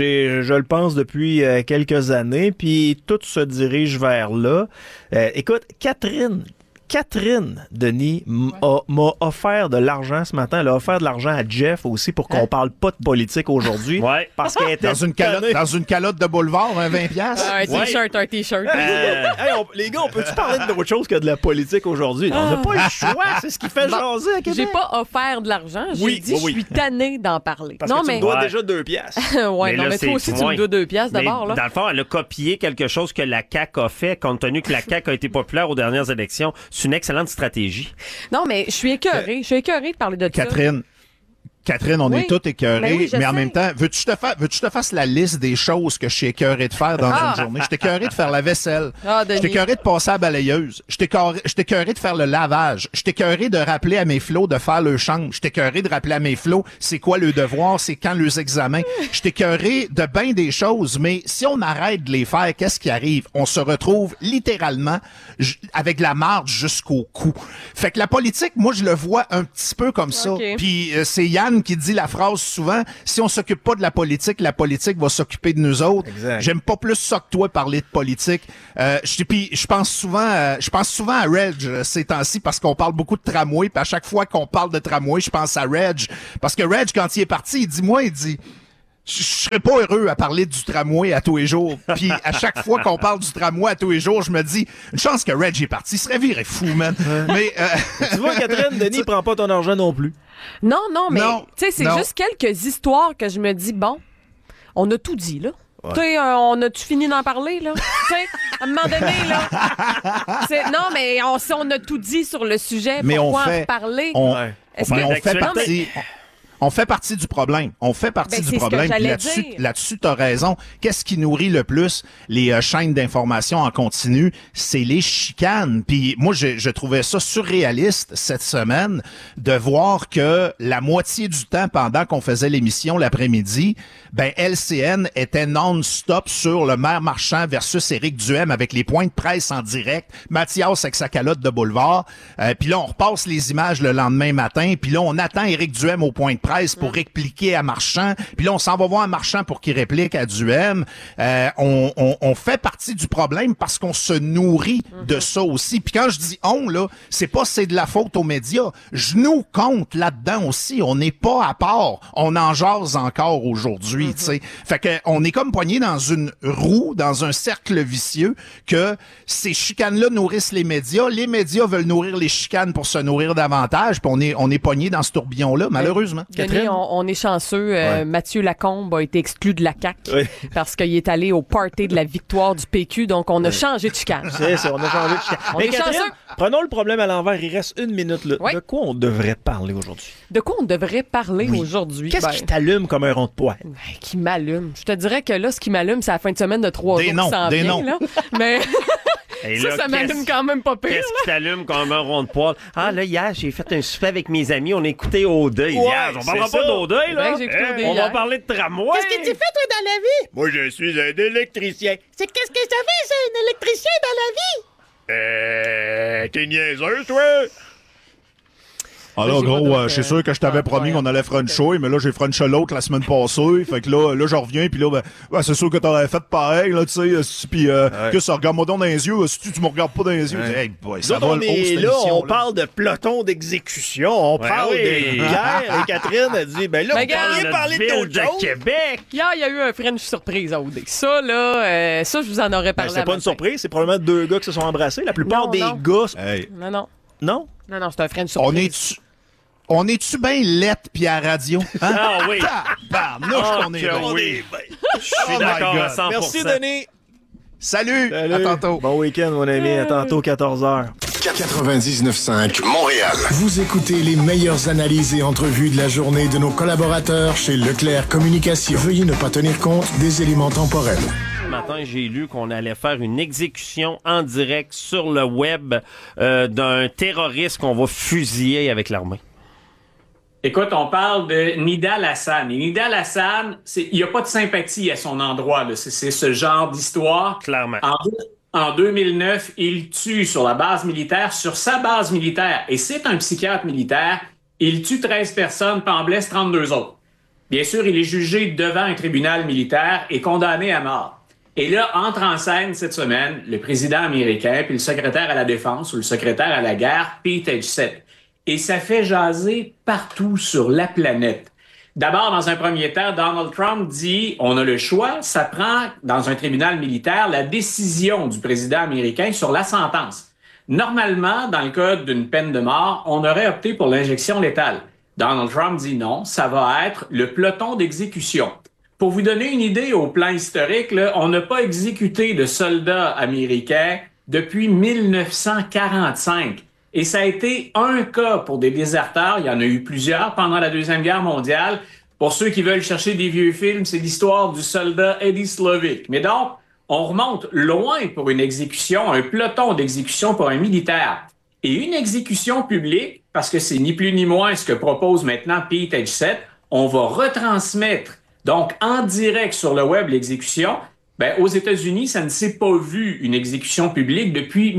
Je le pense depuis quelques années, puis tout se dirige vers là. Écoute, Catherine Catherine, Denis, m'a offert de l'argent ce matin. Elle a offert de l'argent à Jeff aussi pour qu'on parle pas de politique aujourd'hui. Ouais. Parce qu'elle était dans une calotte de boulevard, un 20$. Un t-shirt. Les gars, on peut-tu parler d'autre chose que de la politique aujourd'hui? On n'a pas le choix, c'est ce qui fait jaser à Québec. J'ai pas offert de l'argent, j'ai dit je suis tannée d'en parler. Parce que tu me dois déjà 2 piastres. Ouais, mais toi aussi, tu me dois 2 piastres d'abord. Dans le fond, elle a copié quelque chose que la CAQ a fait, compte tenu que la CAQ a été populaire aux dernières élections. C'est une excellente stratégie. Non, mais je suis écœurée. Je suis écœurée de parler de Catherine, on est tous écœurés, mais en même temps, veux-tu que je te fasse la liste des choses que je suis écœuré de faire dans une journée? Je suis écœuré de faire la vaisselle. Je suis écœuré de passer à la balayeuse. Je suis écœuré de faire le lavage. Je suis écœuré de rappeler à mes flots de faire le chambre. Je suis écœuré de rappeler à mes flots c'est quoi le devoir, c'est quand les examens. Je suis écœuré de bien des choses, mais si on arrête de les faire, qu'est-ce qui arrive? On se retrouve littéralement avec la marge jusqu'au cou. Fait que la politique, moi, je le vois un petit peu comme ça. Puis c'est Yann qui dit la phrase souvent, si on s'occupe pas de la politique va s'occuper de nous autres. Exact. J'aime pas plus ça que toi parler de politique. Puis je pense souvent à Reg ces temps-ci parce qu'on parle beaucoup de tramway, puis à chaque fois qu'on parle de tramway, je pense à Reg parce que Reg, quand il est parti, il dit je serais pas heureux à parler du tramway à tous les jours. Puis à chaque fois qu'on parle du tramway à tous les jours, je me dis, une chance que Reg est parti. Il serait viré fou, man. Mais tu vois, Catherine, Denis prend pas ton argent non plus. Non, mais tu sais, c'est juste quelques histoires que je me dis, bon, on a tout dit, là. Ouais. Tu sais, on a-tu fini d'en parler, là? Tu sais, à un moment donné, là. Non, mais si on a tout dit sur le sujet, pourquoi en reparler? On fait partie du problème. On fait partie du problème. Là-dessus, t'as raison. Qu'est-ce qui nourrit le plus les chaînes d'information en continu? C'est les chicanes. Puis moi, je trouvais ça surréaliste cette semaine de voir que la moitié du temps, pendant qu'on faisait l'émission l'après-midi, LCN était non-stop sur le maire Marchand versus Éric Duhem avec les points de presse en direct. Mathias avec sa calotte de boulevard. Puis là, on repasse les images le lendemain matin. Puis là, on attend Éric Duhem au point de presse pour répliquer à Marchand. Puis là, on s'en va voir à Marchand pour qu'il réplique à Duhem. On fait partie du problème parce qu'on se nourrit de ça aussi. Puis quand je dis on, là, c'est de la faute aux médias. Je nous compte là-dedans aussi. On n'est pas à part. On en jase encore aujourd'hui, tu sais. Fait que on est comme poigné dans une roue, dans un cercle vicieux que ces chicanes-là nourrissent les médias. Les médias veulent nourrir les chicanes pour se nourrir davantage. Puis on est poigné dans ce tourbillon-là, malheureusement. On est chanceux. Mathieu Lacombe a été exclu de la CAQ parce qu'il est allé au party de la victoire du PQ. Donc, on a changé de chicane. C'est ça, on a changé de chicane. Mais Catherine, prenons le problème à l'envers. Il reste une minute. Là. De quoi on devrait parler aujourd'hui? De quoi on devrait parler aujourd'hui? Qu'est-ce qui t'allume comme un rond de poêle? Qui m'allume? Je te dirais que là, ce qui m'allume, c'est la fin de semaine de 3 jours qui s'en vient. Là. Mais... ça m'allume quand même pas pire. Qu'est-ce qui t'allume comme un rond de poêle? Ah, là, hier, j'ai fait un souper avec mes amis. On a écouté O'Day hier. On parlera pas d'O'Day, là. On va parler de tramway. Qu'est-ce que tu fais, toi, dans la vie? Moi, je suis un électricien. C'est qu'est-ce que ça fait, ça, un électricien dans la vie? T'es niaiseuse, toi? Alors, gros, je suis sûr que je t'avais promis qu'on allait frencher, mais là, j'ai frenché l'autre la semaine passée. Fait que là, je reviens, puis là, c'est sûr que t'aurais fait pareil, là, tu sais. Puis, que ça, regarde-moi donc dans les yeux. Si tu me regardes pas dans les yeux, hey boy, ça va on est là, on parle de peloton d'exécution, on parle de guerre. Et Catherine a dit, là, vous pourriez parler d'autres choses. Québec. Hier, il y a eu un French surprise à OD. Ça, là, ça, je vous en aurais parlé. C'est pas une surprise, c'est probablement 2 gars qui se sont embrassés. La plupart des gars... Non. Non? Non, c'est un French surprise. On est-tu bien lettre pis à la radio? Hein? Ah oui! On est bien. Je suis d'accord à 100%. Merci, Denis. Salut! À tantôt. Bon week-end, mon ami. À tantôt, 14h. 99.5 Montréal. Vous écoutez les meilleures analyses et entrevues de la journée de nos collaborateurs chez Leclerc Communication. Veuillez ne pas tenir compte des éléments temporels. Ce matin, j'ai lu qu'on allait faire une exécution en direct sur le web d'un terroriste qu'on va fusiller avec l'armée. Écoute, on parle de Nidal Hassan. Et Nidal Hassan, il n'y a pas de sympathie à son endroit. Là. C'est ce genre d'histoire. Clairement. En 2009, il tue sur sa base militaire, et c'est un psychiatre militaire, il tue 13 personnes, puis en blesse 32 autres. Bien sûr, il est jugé devant un tribunal militaire et condamné à mort. Et là, entre en scène cette semaine le président américain puis le secrétaire à la Défense ou le secrétaire à la guerre, Pete Hegseth. Et ça fait jaser partout sur la planète. D'abord, dans un premier temps, Donald Trump dit « On a le choix, ça prend, dans un tribunal militaire, la décision du président américain sur la sentence. » Normalement, dans le cas d'une peine de mort, on aurait opté pour l'injection létale. Donald Trump dit non, ça va être le peloton d'exécution. Pour vous donner une idée au plan historique, là, on n'a pas exécuté de soldats américains depuis 1945. Et ça a été un cas pour des déserteurs. Il y en a eu plusieurs pendant la Deuxième Guerre mondiale. Pour ceux qui veulent chercher des vieux films, c'est l'histoire du soldat Eddie Slovic. Mais donc, on remonte loin pour une exécution, un peloton d'exécution pour un militaire. Et une exécution publique, parce que c'est ni plus ni moins ce que propose maintenant Pete Hegseth, on va retransmettre, donc en direct sur le web, l'exécution. Ben, aux États-Unis, ça ne s'est pas vu une exécution publique depuis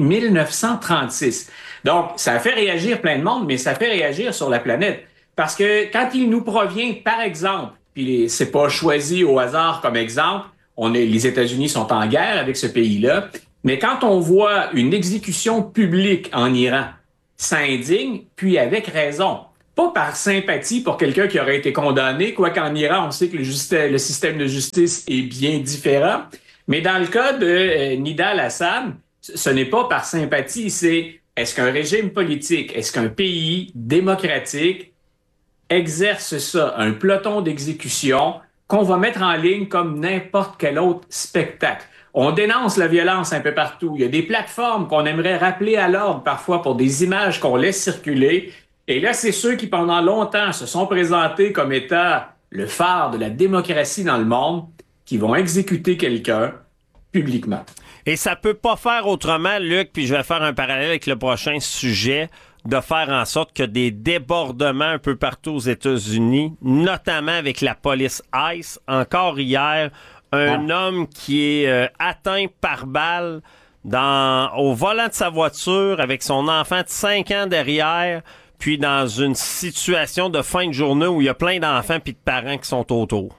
1936. Donc, ça a fait réagir plein de monde, mais ça fait réagir sur la planète. Parce que quand il nous provient, par exemple, puis c'est pas choisi au hasard comme exemple, les États-Unis sont en guerre avec ce pays-là, mais quand on voit une exécution publique en Iran, ça indigne, puis avec raison. Pas par sympathie pour quelqu'un qui aurait été condamné, quoiqu'en Iran, on sait que le système de justice est bien différent. Mais dans le cas de Nida al-Assad, ce n'est pas par sympathie, c'est est-ce qu'un régime politique, est-ce qu'un pays démocratique exerce ça, un peloton d'exécution qu'on va mettre en ligne comme n'importe quel autre spectacle. On dénonce la violence un peu partout. Il y a des plateformes qu'on aimerait rappeler à l'ordre parfois pour des images qu'on laisse circuler. Et là, c'est ceux qui, pendant longtemps, se sont présentés comme étant le phare de la démocratie dans le monde qui vont exécuter quelqu'un publiquement. Et ça peut pas faire autrement, Luc, puis je vais faire un parallèle avec le prochain sujet, de faire en sorte que des débordements un peu partout aux États-Unis, notamment avec la police ICE. Encore hier, un homme qui est atteint par balle au volant de sa voiture avec son enfant de 5 ans derrière, puis dans une situation de fin de journée où il y a plein d'enfants puis de parents qui sont autour.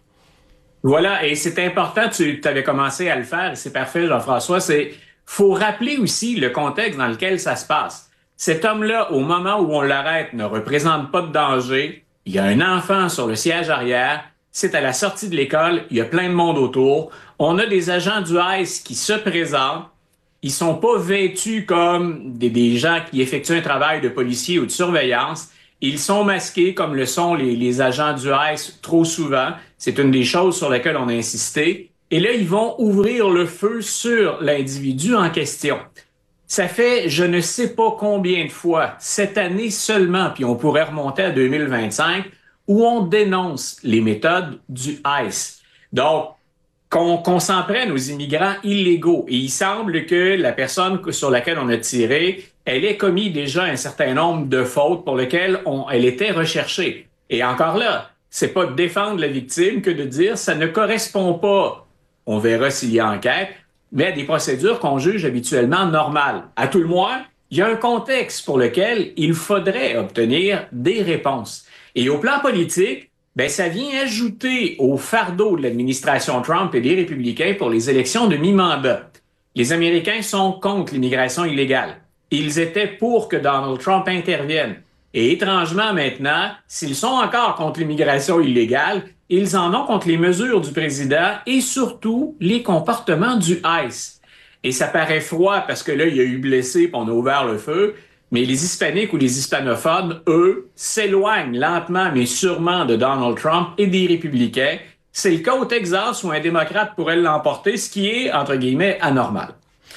Voilà, et c'est important, tu avais commencé à le faire, et c'est parfait, Jean-François, faut rappeler aussi le contexte dans lequel ça se passe. Cet homme-là, au moment où on l'arrête, ne représente pas de danger. Il y a un enfant sur le siège arrière. C'est à la sortie de l'école. Il y a plein de monde autour. On a des agents du ICE qui se présentent. Ils sont pas vêtus comme des gens qui effectuent un travail de policier ou de surveillance. Ils sont masqués comme le sont les agents du ICE trop souvent. C'est une des choses sur lesquelles on a insisté. Et là, ils vont ouvrir le feu sur l'individu en question. Ça fait je ne sais pas combien de fois, cette année seulement, puis on pourrait remonter à 2025, où on dénonce les méthodes du ICE. Donc, qu'on s'en prenne aux immigrants illégaux. Et il semble que la personne sur laquelle on a tiré, elle ait commis déjà un certain nombre de fautes pour lesquelles elle était recherchée. Et encore là, c'est pas de défendre la victime que de dire ça ne correspond pas, on verra s'il y a enquête, mais à des procédures qu'on juge habituellement normales. À tout le moins, il y a un contexte pour lequel il faudrait obtenir des réponses. Et au plan politique, ça vient ajouter au fardeau de l'administration Trump et des républicains pour les élections de mi-mandat. Les Américains sont contre l'immigration illégale. Ils étaient pour que Donald Trump intervienne. Et étrangement maintenant, s'ils sont encore contre l'immigration illégale, ils en ont contre les mesures du président et surtout les comportements du ICE. Et ça paraît froid parce que là, il y a eu blessés et on a ouvert le feu, mais les Hispaniques ou les hispanophones, eux, s'éloignent lentement mais sûrement de Donald Trump et des républicains. C'est le cas au Texas où un démocrate pourrait l'emporter, ce qui est, entre guillemets, anormal.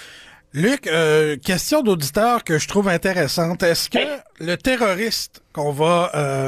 Luc, question d'auditeur que je trouve intéressante. Est-ce que le terroriste qu'on va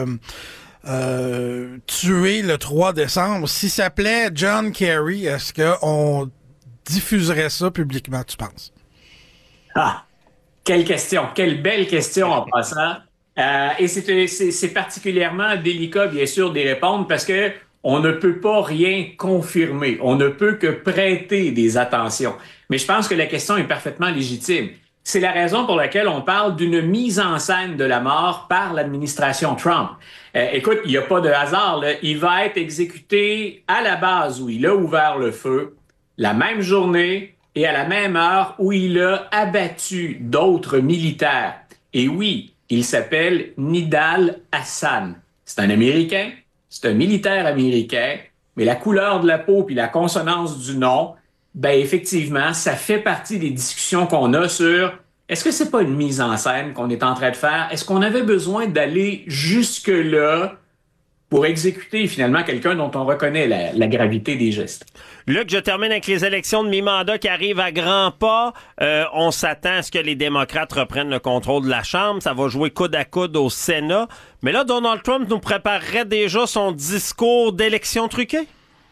tuer le 3 décembre, s'il s'appelait John Kerry, est-ce qu'on diffuserait ça publiquement, tu penses? Ah, quelle question, quelle belle question en passant. Et c'est particulièrement délicat, bien sûr, d'y répondre parce que on ne peut pas rien confirmer. On ne peut que prêter des attentions. Mais je pense que la question est parfaitement légitime. C'est la raison pour laquelle on parle d'une mise en scène de la mort par l'administration Trump. Écoute, il n'y a pas de hasard, là. Il va être exécuté à la base où il a ouvert le feu, la même journée et à la même heure où il a abattu d'autres militaires. Et oui, il s'appelle Nidal Hassan. C'est un Américain, c'est un militaire américain, mais la couleur de la peau puis la consonance du nom, ben effectivement, ça fait partie des discussions qu'on a sur est-ce que c'est pas une mise en scène qu'on est en train de faire? Est-ce qu'on avait besoin d'aller jusque-là pour exécuter finalement quelqu'un dont on reconnaît la gravité des gestes? Luc, je termine avec les élections de mi-mandat qui arrivent à grands pas. On s'attend à ce que les démocrates reprennent le contrôle de la Chambre. Ça va jouer coude à coude au Sénat. Mais là, Donald Trump nous préparerait déjà son discours d'élection truquée.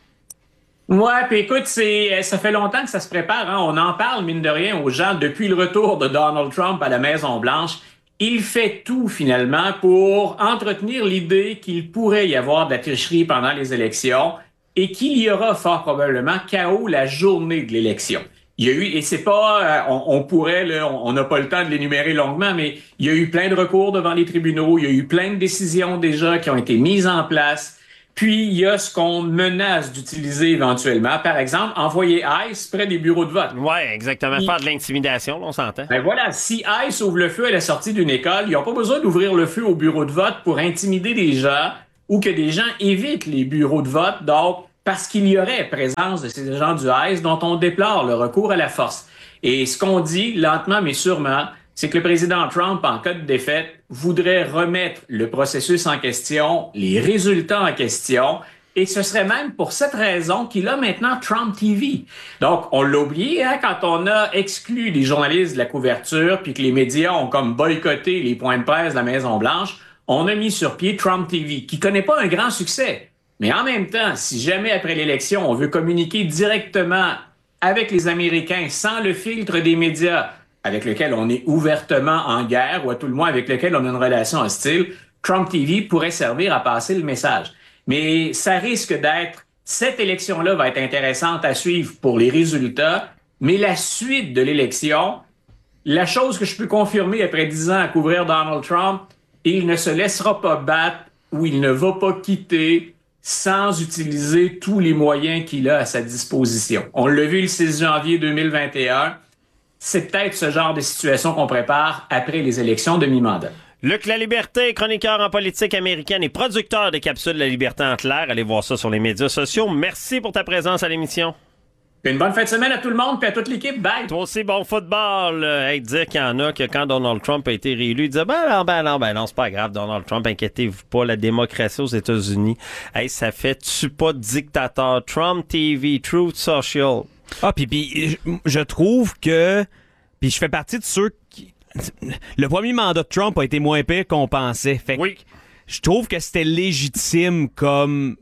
Ouais, puis écoute, ça fait longtemps que ça se prépare. Hein? On en parle, mine de rien, aux gens depuis le retour de Donald Trump à la Maison-Blanche. Il fait tout, finalement, pour entretenir l'idée qu'il pourrait y avoir de la tricherie pendant les élections et qu'il y aura fort probablement chaos la journée de l'élection. Il y a eu, et c'est pas, on pourrait, là, on n'a pas le temps de l'énumérer longuement, mais il y a eu plein de recours devant les tribunaux, il y a eu plein de décisions déjà qui ont été mises en place. Puis, il y a ce qu'on menace d'utiliser éventuellement. Par exemple, envoyer ICE près des bureaux de vote. Oui, exactement. Faire de l'intimidation, on s'entend. Ben voilà, si ICE ouvre le feu à la sortie d'une école, ils n'ont pas besoin d'ouvrir le feu au bureau de vote pour intimider des gens ou que des gens évitent les bureaux de vote. Donc, parce qu'il y aurait présence de ces agents du ICE dont on déplore le recours à la force. Et ce qu'on dit, lentement mais sûrement, c'est que le président Trump, en cas de défaite, voudrait remettre le processus en question, les résultats en question, et ce serait même pour cette raison qu'il a maintenant Trump TV. Donc, on l'a oublié, hein, quand on a exclu les journalistes de la couverture, puis que les médias ont comme boycotté les points de presse de la Maison-Blanche, on a mis sur pied Trump TV, qui connaît pas un grand succès. Mais en même temps, si jamais après l'élection, on veut communiquer directement avec les Américains sans le filtre des médias, avec lequel on est ouvertement en guerre, ou à tout le moins avec lequel on a une relation hostile, Trump TV pourrait servir à passer le message. Mais ça risque d'être, cette élection-là va être intéressante à suivre pour les résultats, mais la suite de l'élection, la chose que je peux confirmer après 10 ans à couvrir Donald Trump, il ne se laissera pas battre ou il ne va pas quitter sans utiliser tous les moyens qu'il a à sa disposition. On l'a vu le 6 janvier 2021, c'est peut-être ce genre de situation qu'on prépare après les élections de mi-mandat. Luc Laliberté, chroniqueur en politique américaine et producteur de capsules La Liberté en clair. Allez voir ça sur les médias sociaux. Merci pour ta présence à l'émission. Une bonne fin de semaine à tout le monde et à toute l'équipe. Bye! Toi aussi, bon football. Dire qu'il y en a que quand Donald Trump a été réélu, il disait ben non, c'est pas grave, Donald Trump, inquiétez-vous pas, la démocratie aux États-Unis, hey, ça fait-tu pas de dictateur? Trump TV, Truth Social. Ah, puis je trouve que... Puis je fais partie de ceux qui... Le premier mandat de Trump a été moins pire qu'on pensait. Fait que oui. Je trouve que c'était légitime comme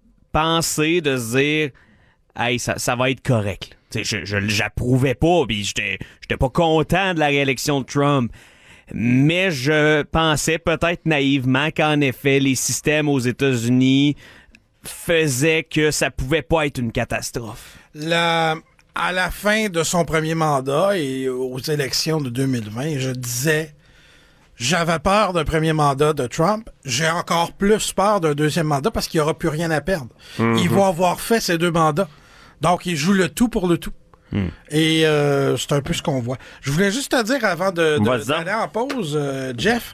pensée de se dire « Hey, ça va être correct. » J'approuvais pas, puis j'étais pas content de la réélection de Trump. Mais je pensais peut-être naïvement qu'en effet, les systèmes aux États-Unis faisaient que ça pouvait pas être une catastrophe. À la fin de son premier mandat et aux élections de 2020, je disais, j'avais peur d'un premier mandat de Trump. J'ai encore plus peur d'un deuxième mandat parce qu'il n'y aura plus rien à perdre. Mm-hmm. Il va avoir fait ces 2 mandats. Donc, il joue le tout pour le tout. Et c'est un peu ce qu'on voit. Je voulais juste te dire, avant d'aller en pause, Jeff,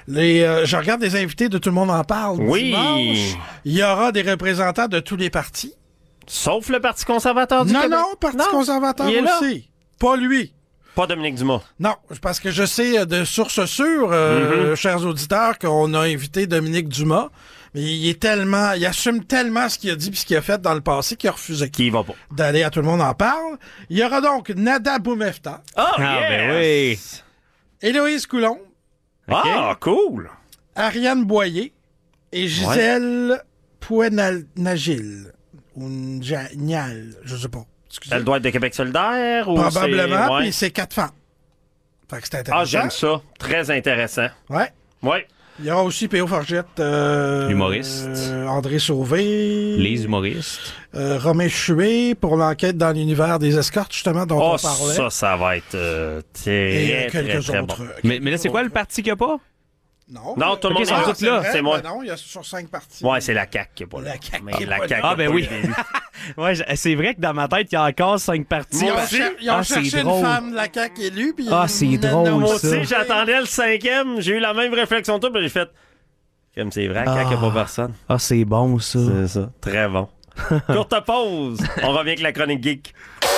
je regarde les invités de Tout le monde en parle. Oui. Dimanche, il y aura des représentants de tous les partis. Sauf le Parti conservateur du Québec. Non, Parti conservateur aussi. Pas lui. Pas Dominique Dumas. Non, parce que je sais de sources sûres, chers auditeurs, qu'on a invité Dominique Dumas, mais il assume tellement ce qu'il a dit et ce qu'il a fait dans le passé qu'il a refusé d'aller à Tout le monde en parle. Il y aura donc Nada Boumefta. Ben oui. Héloïse Coulombe. Ah, cool. Ariane Boyer et Gisèle Pouenagil. Ou Nial, je sais pas. Elle doit être de Québec solidaire? Ou probablement, puis c'est 4 femmes. Fait que c'est intéressant. Ah, j'aime ça. Très intéressant. Ouais. Il y aura aussi P.O. Forgette. L'humoriste. André Sauvé. Les humoristes. Romain Chué pour l'enquête dans l'univers des escortes, justement, dont on parlait. Ça va être très, quelques très autres. Bon. Mais là, c'est quoi le parti qu'il n'y a pas? Non, tout le monde est est là. vrai, C'est moi. Non, il y a sur 5 parties. Ouais, c'est la CAQ qui est pas là. La CAQ. Ah, ben oui. Ouais, c'est vrai que dans ma tête, il y a encore 5 parties. Ils ont cherché une femme de la CAQ élue. Puis c'est drôle, moi ça. aussi, j'attendais le 5e. J'ai eu la même réflexion que toi, puis j'ai fait... Comme c'est vrai, CAQ, il n'y a pas personne. Ah, c'est bon, ça. C'est ça. Très bon. Courte pause. On revient avec la chronique geek.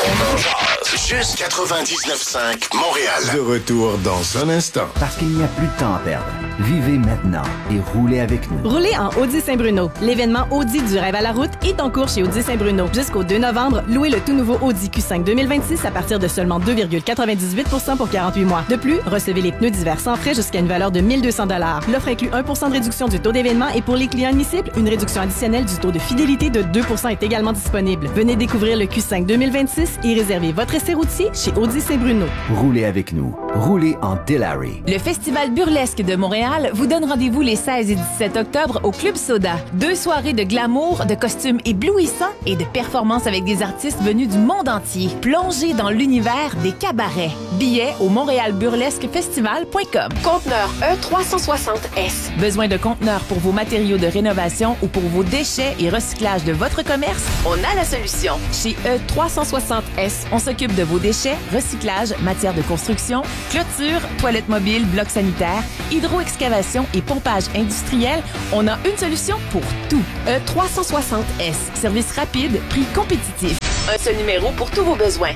Juste 99.5 Montréal. De retour dans un instant. Parce qu'il n'y a plus de temps à perdre. Vivez maintenant et roulez avec nous. Roulez en Audi Saint-Bruno. L'événement Audi du rêve à la route est en cours chez Audi Saint-Bruno. Jusqu'au 2 novembre, louez le tout nouveau Audi Q5 2026 à partir de seulement 2,98% pour 48 mois. De plus, recevez les pneus d'hiver sans frais jusqu'à une valeur de 1 200 $. L'offre inclut 1% de réduction du taux d'événement et pour les clients admissibles, une réduction additionnelle du taux de fidélité de 2% est également disponible. Venez découvrir le Q5 2026 et réservez votre essai routier chez Audi Saint-Bruno. Roulez avec nous. Roulez en Delary. Le Festival burlesque de Montréal vous donne rendez-vous les 16 et 17 octobre au Club Soda. 2 soirées de glamour, de costumes éblouissants et de performances avec des artistes venus du monde entier. Plongez dans l'univers des cabarets. Billets au montréalburlesquefestival.com. Conteneur E360S. Besoin de conteneurs pour vos matériaux de rénovation ou pour vos déchets et recyclage de votre commerce? On a la solution. Chez E360S, on s'occupe de vos déchets, recyclage, matières de construction, clôture, toilettes mobiles, blocs sanitaires, hydro-excavation et pompage industriel. On a une solution pour tout. E360S. Service rapide, prix compétitif. Un seul numéro pour tous vos besoins.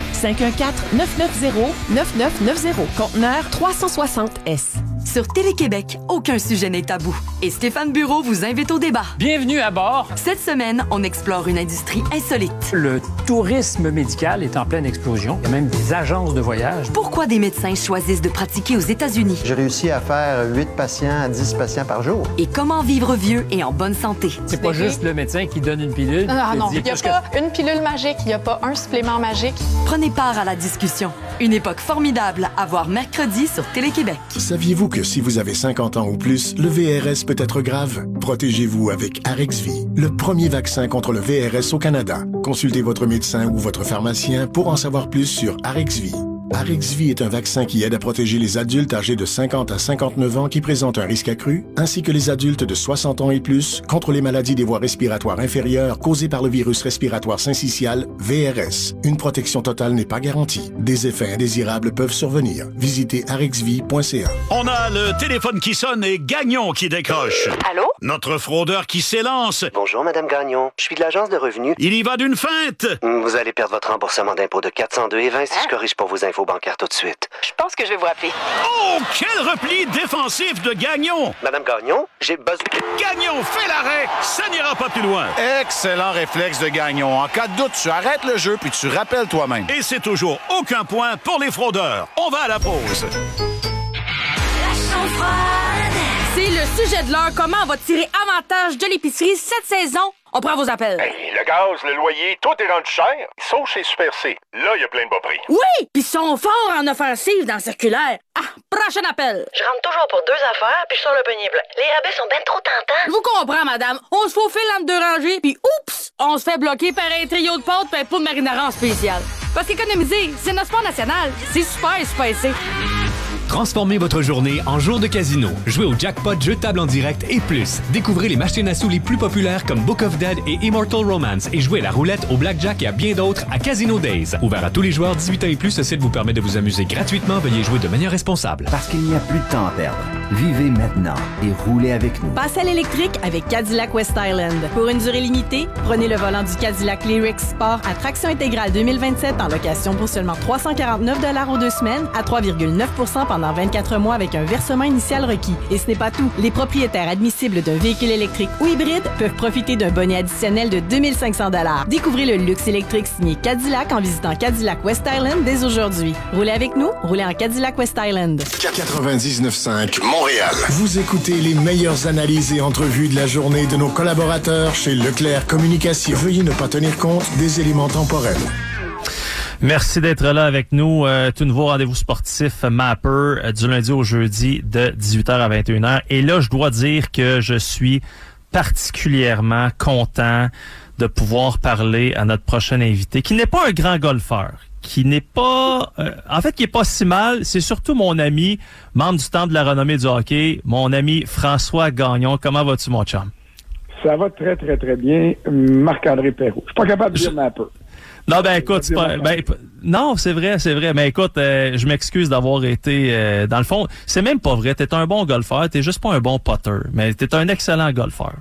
514-990-9990. Conteneur 360S. Sur Télé-Québec, aucun sujet n'est tabou. Et Stéphane Bureau vous invite au débat. Bienvenue à bord. Cette semaine, on explore une industrie insolite. Le tourisme médical est en pleine explosion. Il y a même des agences de voyage. Pourquoi des médecins choisissent de pratiquer aux États-Unis? J'ai réussi à faire 8 patients à 10 patients par jour. Et comment vivre vieux et en bonne santé? C'est pas juste le médecin qui donne une pilule. Non, il n'y a pas une pilule magique, il n'y a pas un supplément magique. Prenez part à la discussion. Une époque formidable à voir mercredi sur Télé-Québec. Saviez-vous que si vous avez 50 ans ou plus, le VRS peut être grave? Protégez-vous avec Arexvy, le premier vaccin contre le VRS au Canada. Consultez votre médecin ou votre pharmacien pour en savoir plus sur Arexvy. Arexvy est un vaccin qui aide à protéger les adultes âgés de 50 à 59 ans qui présentent un risque accru, ainsi que les adultes de 60 ans et plus contre les maladies des voies respiratoires inférieures causées par le virus respiratoire syncytial, VRS. Une protection totale n'est pas garantie. Des effets indésirables peuvent survenir. Visitez arexvy.ca. On a le téléphone qui sonne et Gagnon qui décroche. Allô? Notre fraudeur qui s'élance. Bonjour, Madame Gagnon. Je suis de l'Agence de revenus. Il y va d'une feinte. Vous allez perdre votre remboursement d'impôt de 402,20 si je corrige pour vos infos bancaires tout de suite. Je pense que je vais vous appeler. Oh, quel repli défensif de Gagnon! Madame Gagnon, j'ai besoin... Gagnon, fais l'arrêt! Ça n'ira pas plus loin. Excellent réflexe de Gagnon. En cas de doute, tu arrêtes le jeu puis tu rappelles toi-même. Et c'est toujours aucun point pour les fraudeurs. On va à la pause. C'est le sujet de l'heure. Comment on va tirer avantage de l'épicerie cette saison? On prend vos appels. Hey, le gaz, le loyer, tout est rendu cher. Sauf chez Super C. Là, il y a plein de bas prix. Oui! Puis ils sont forts en offensive dans le circulaire. Ah! Prochain appel. Je rentre toujours pour 2 affaires, puis je sors le panier plein. Les rabais sont bien trop tentants. Je vous comprends, madame. On se faufile entre 2 rangées, puis oups! On se fait bloquer par un trio de pâtes et un pot de marinara en spécial. Parce qu'économiser, c'est notre sport national. C'est super spacé. Transformez votre journée en jour de casino. Jouez au jackpot, jeu de table en direct et plus. Découvrez les machines à sous les plus populaires comme Book of Dead et Immortal Romance et jouez à la roulette, au blackjack et à bien d'autres à Casino Days. Ouvert à tous les joueurs 18 ans et plus, ce site vous permet de vous amuser gratuitement. Veuillez jouer de manière responsable. Parce qu'il n'y a plus de temps à perdre. Vivez maintenant et roulez avec nous. Passez à l'électrique avec Cadillac West Island. Pour une durée limitée, prenez le volant du Cadillac Lyriq Sport à traction intégrale 2027 en location pour seulement 349 $ aux 2 semaines à 3,9% pendant 24 mois avec un versement initial requis. Et ce n'est pas tout. Les propriétaires admissibles d'un véhicule électrique ou hybride peuvent profiter d'un bonnet additionnel de 2500 $. Découvrez le luxe électrique signé Cadillac en visitant Cadillac West Island dès aujourd'hui. Roulez avec nous, roulez en Cadillac West Island. 99.5 Montréal. Vous écoutez les meilleures analyses et entrevues de la journée de nos collaborateurs chez Leclerc Communication. Veuillez ne pas tenir compte des éléments temporels. Merci d'être là avec nous. Tout nouveau rendez-vous sportif Mapper du lundi au jeudi de 18h à 21h. Et là, je dois dire que je suis particulièrement content de pouvoir parler à notre prochain invité, qui n'est pas un grand golfeur, qui n'est pas... en fait, qui est pas si mal. C'est surtout mon ami, membre du Temple de la renommée du hockey, mon ami François Gagnon. Comment vas-tu, mon chum? Ça va très, très, très bien. Marc-André Perrault. Je suis pas capable de dire ma peu. Non, ben écoute, non, c'est vrai. Mais écoute, je m'excuse d'avoir été... dans le fond, c'est même pas vrai. T'es un bon golfeur. T'es juste pas un bon putter. Mais t'es un excellent golfeur.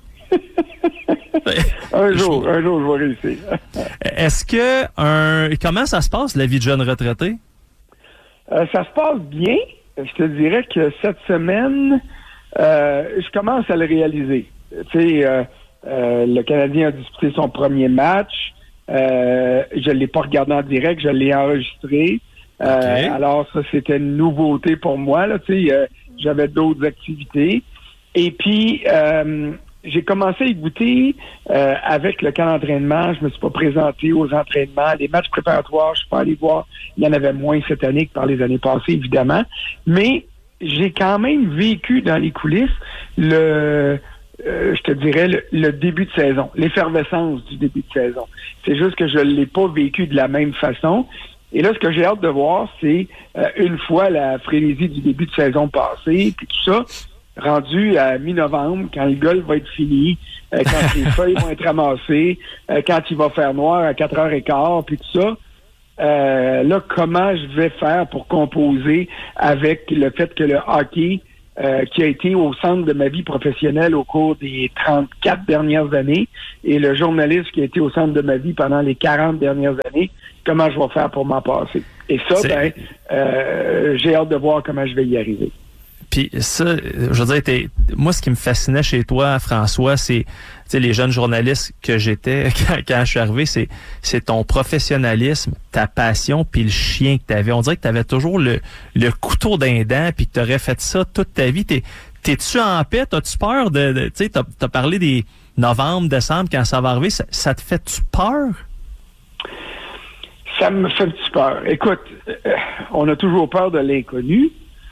un jour, je vais réussir. Est-ce que... Comment ça se passe, la vie de jeune retraité? Ça se passe bien. Je te dirais que cette semaine, je commence à le réaliser. Tu sais, le Canadien a disputé son premier match. Je l'ai pas regardé en direct, je l'ai enregistré. Okay. Alors ça, c'était une nouveauté pour moi. Là, tu sais, j'avais d'autres activités. Et puis, j'ai commencé à y goûter avec le camp d'entraînement. Je me suis pas présenté aux entraînements. Les matchs préparatoires, je suis pas allé voir. Il y en avait moins cette année que par les années passées, évidemment. Mais j'ai quand même vécu dans les coulisses je te dirais, le début de saison, l'effervescence du début de saison. C'est juste que je ne l'ai pas vécu de la même façon. Et là, ce que j'ai hâte de voir, c'est une fois la frénésie du début de saison passée, puis tout ça, rendu à mi-novembre, quand le golf va être fini, quand les feuilles vont être ramassées, quand il va faire noir à 4h15, puis tout ça, là, comment je vais faire pour composer avec le fait que le hockey qui a été au centre de ma vie professionnelle au cours des 34 dernières années, et le journaliste qui a été au centre de ma vie pendant les 40 dernières années, comment je vais faire pour m'en passer. Et ça, j'ai hâte de voir comment je vais y arriver. Puis ça, je veux dire, moi, ce qui me fascinait chez toi, François, c'est les jeunes journalistes que j'étais quand je suis arrivé, c'est ton professionnalisme, ta passion, puis le chien que tu avais. On dirait que tu avais toujours le couteau d'un dent, puis que tu aurais fait ça toute ta vie. T'es-tu en paix? T'as-tu peur de tu sais, t'as parlé des novembre, décembre, quand ça va arriver. Ça te fait-tu peur? Ça me fait-tu peur? Écoute, on a toujours peur de l'inconnu.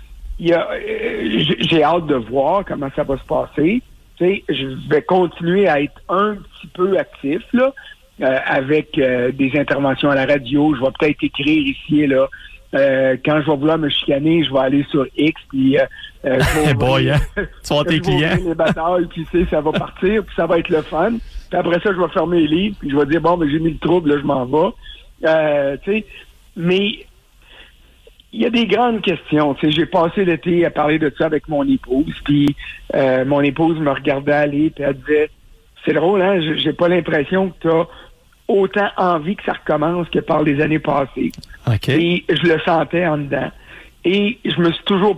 J'ai hâte de voir comment ça va se passer. Tu sais, je vais continuer à être un petit peu actif là, avec des interventions à la radio. Je vais peut-être écrire ici et là. Quand je vais vouloir me chicaner, je vais aller sur X puis tu vas tes clients. Les batailles, puis ça va partir, puis ça va être le fun. Puis après ça, je vais fermer les livres, puis je vais dire bon, ben j'ai mis le trouble, là, je m'en vais. Tu sais, mais il y a des grandes questions. Tu sais, j'ai passé l'été à parler de ça avec mon épouse, puis mon épouse me regardait aller, puis elle disait, c'est drôle, hein, j'ai pas l'impression que t'as autant envie que ça recommence que par les années passées. Okay. Et je le sentais en dedans. Et je me suis toujours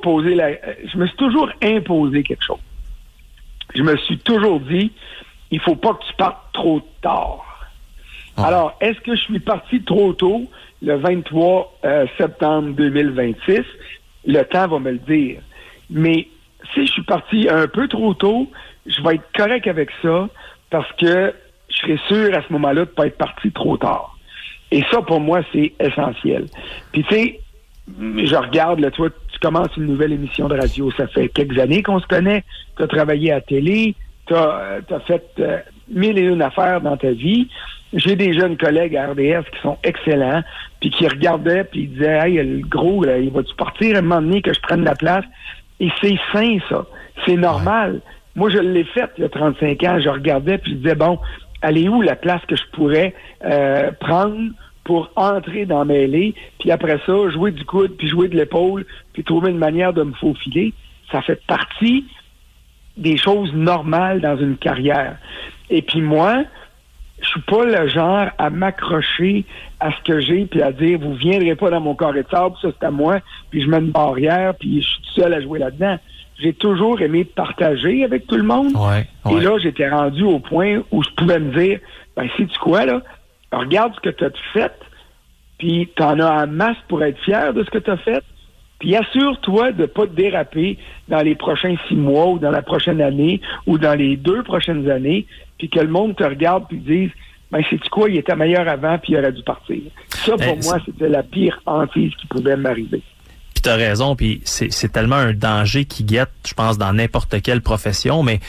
imposé quelque chose. Je me suis toujours dit, il faut pas que tu partes trop tard. Oh. Alors, est-ce que je suis parti trop tôt? Le 23 septembre 2026, le temps va me le dire. Mais si je suis parti un peu trop tôt, je vais être correct avec ça parce que je serai sûr à ce moment-là de ne pas être parti trop tard. Et ça, pour moi, c'est essentiel. Puis tu sais, je regarde, là, toi, tu commences une nouvelle émission de radio. Ça fait quelques années qu'on se connaît. Tu as travaillé à la télé. Tu as fait 1001 affaires dans ta vie. J'ai des jeunes collègues à RDS qui sont excellents, puis qui regardaient, puis ils disaient « Hey, le gros, là, il va-tu partir à un moment donné que je prenne la place? » Et c'est sain, ça. C'est normal. Ouais. Moi, je l'ai fait il y a 35 ans. Je regardais, puis je disais « Bon, elle est où la place que je pourrais prendre pour entrer dans mêlée, puis après ça, jouer du coude, puis jouer de l'épaule, puis trouver une manière de me faufiler? » Ça fait partie des choses normales dans une carrière. Et puis moi, je suis pas le genre à m'accrocher à ce que j'ai puis à dire vous viendrez pas dans mon carré de sable, ça c'est à moi, puis je mets une barrière puis je suis tout seul à jouer là-dedans. J'ai toujours aimé partager avec tout le monde. Ouais. Et là, j'étais rendu au point où je pouvais me dire ben sais-tu quoi là, regarde ce que tu as fait, puis t'en as en masse pour être fier de ce que tu as fait. Puis assure-toi de ne pas te déraper dans les prochains 6 mois ou dans la prochaine année ou dans les 2 prochaines années, puis que le monde te regarde puis dise ben sais-tu quoi, il était meilleur avant puis il aurait dû partir. Ça, pour moi, c'était la pire hantise qui pouvait m'arriver. Puis t'as raison, puis c'est tellement un danger qui guette, je pense, dans n'importe quelle profession, mais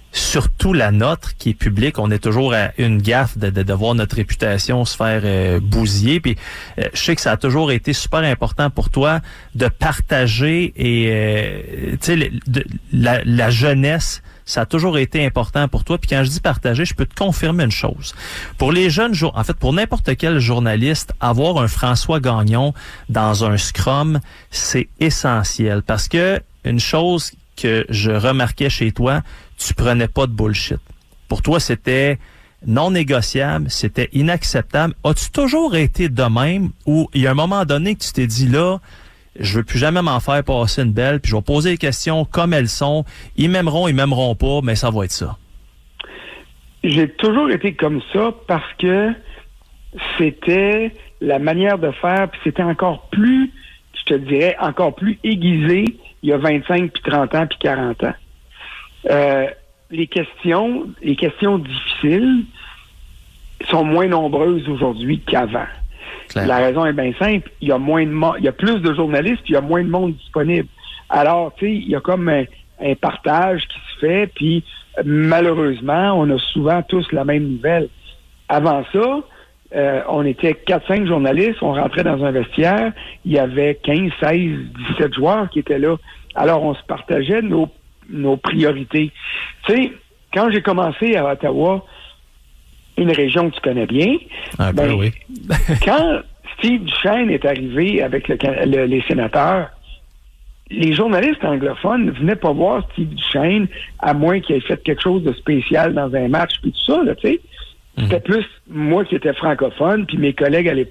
surtout la nôtre qui est publique, on est toujours à une gaffe de voir notre réputation se faire bousiller. Puis je sais que ça a toujours été super important pour toi de partager et tu sais la jeunesse. Ça a toujours été important pour toi. Puis quand je dis partager, je peux te confirmer une chose. Pour les jeunes, en fait, pour n'importe quel journaliste, avoir un François Gagnon dans un scrum, c'est essentiel. Parce que une chose que je remarquais chez toi, tu prenais pas de bullshit. Pour toi, c'était non négociable, c'était inacceptable. As-tu toujours été de même ou il y a un moment donné que tu t'es dit là, je veux plus jamais m'en faire passer une belle, puis je vais poser les questions comme elles sont. Ils m'aimeront pas, mais ça va être ça. J'ai toujours été comme ça parce que c'était la manière de faire, puis c'était encore plus, je te dirais, encore plus aiguisé il y a 25, puis 30 ans, puis 40 ans. Les questions difficiles sont moins nombreuses aujourd'hui qu'avant. La raison est bien simple. Il y a plus de journalistes, puis il y a moins de monde disponible. Alors, tu sais, il y a comme un partage qui se fait, puis malheureusement, on a souvent tous la même nouvelle. Avant ça, on était 4-5 journalistes, on rentrait dans un vestiaire, il y avait 15, 16, 17 joueurs qui étaient là. Alors, on se partageait nos priorités. Tu sais, quand j'ai commencé à Ottawa, une région que tu connais bien, oui. Quand Steve Duchesne est arrivé avec les sénateurs, les journalistes anglophones ne venaient pas voir Steve Duchesne, à moins qu'il ait fait quelque chose de spécial dans un match, puis tout ça, là, tu sais. C'était plus moi qui étais francophone, puis mes collègues à l'époque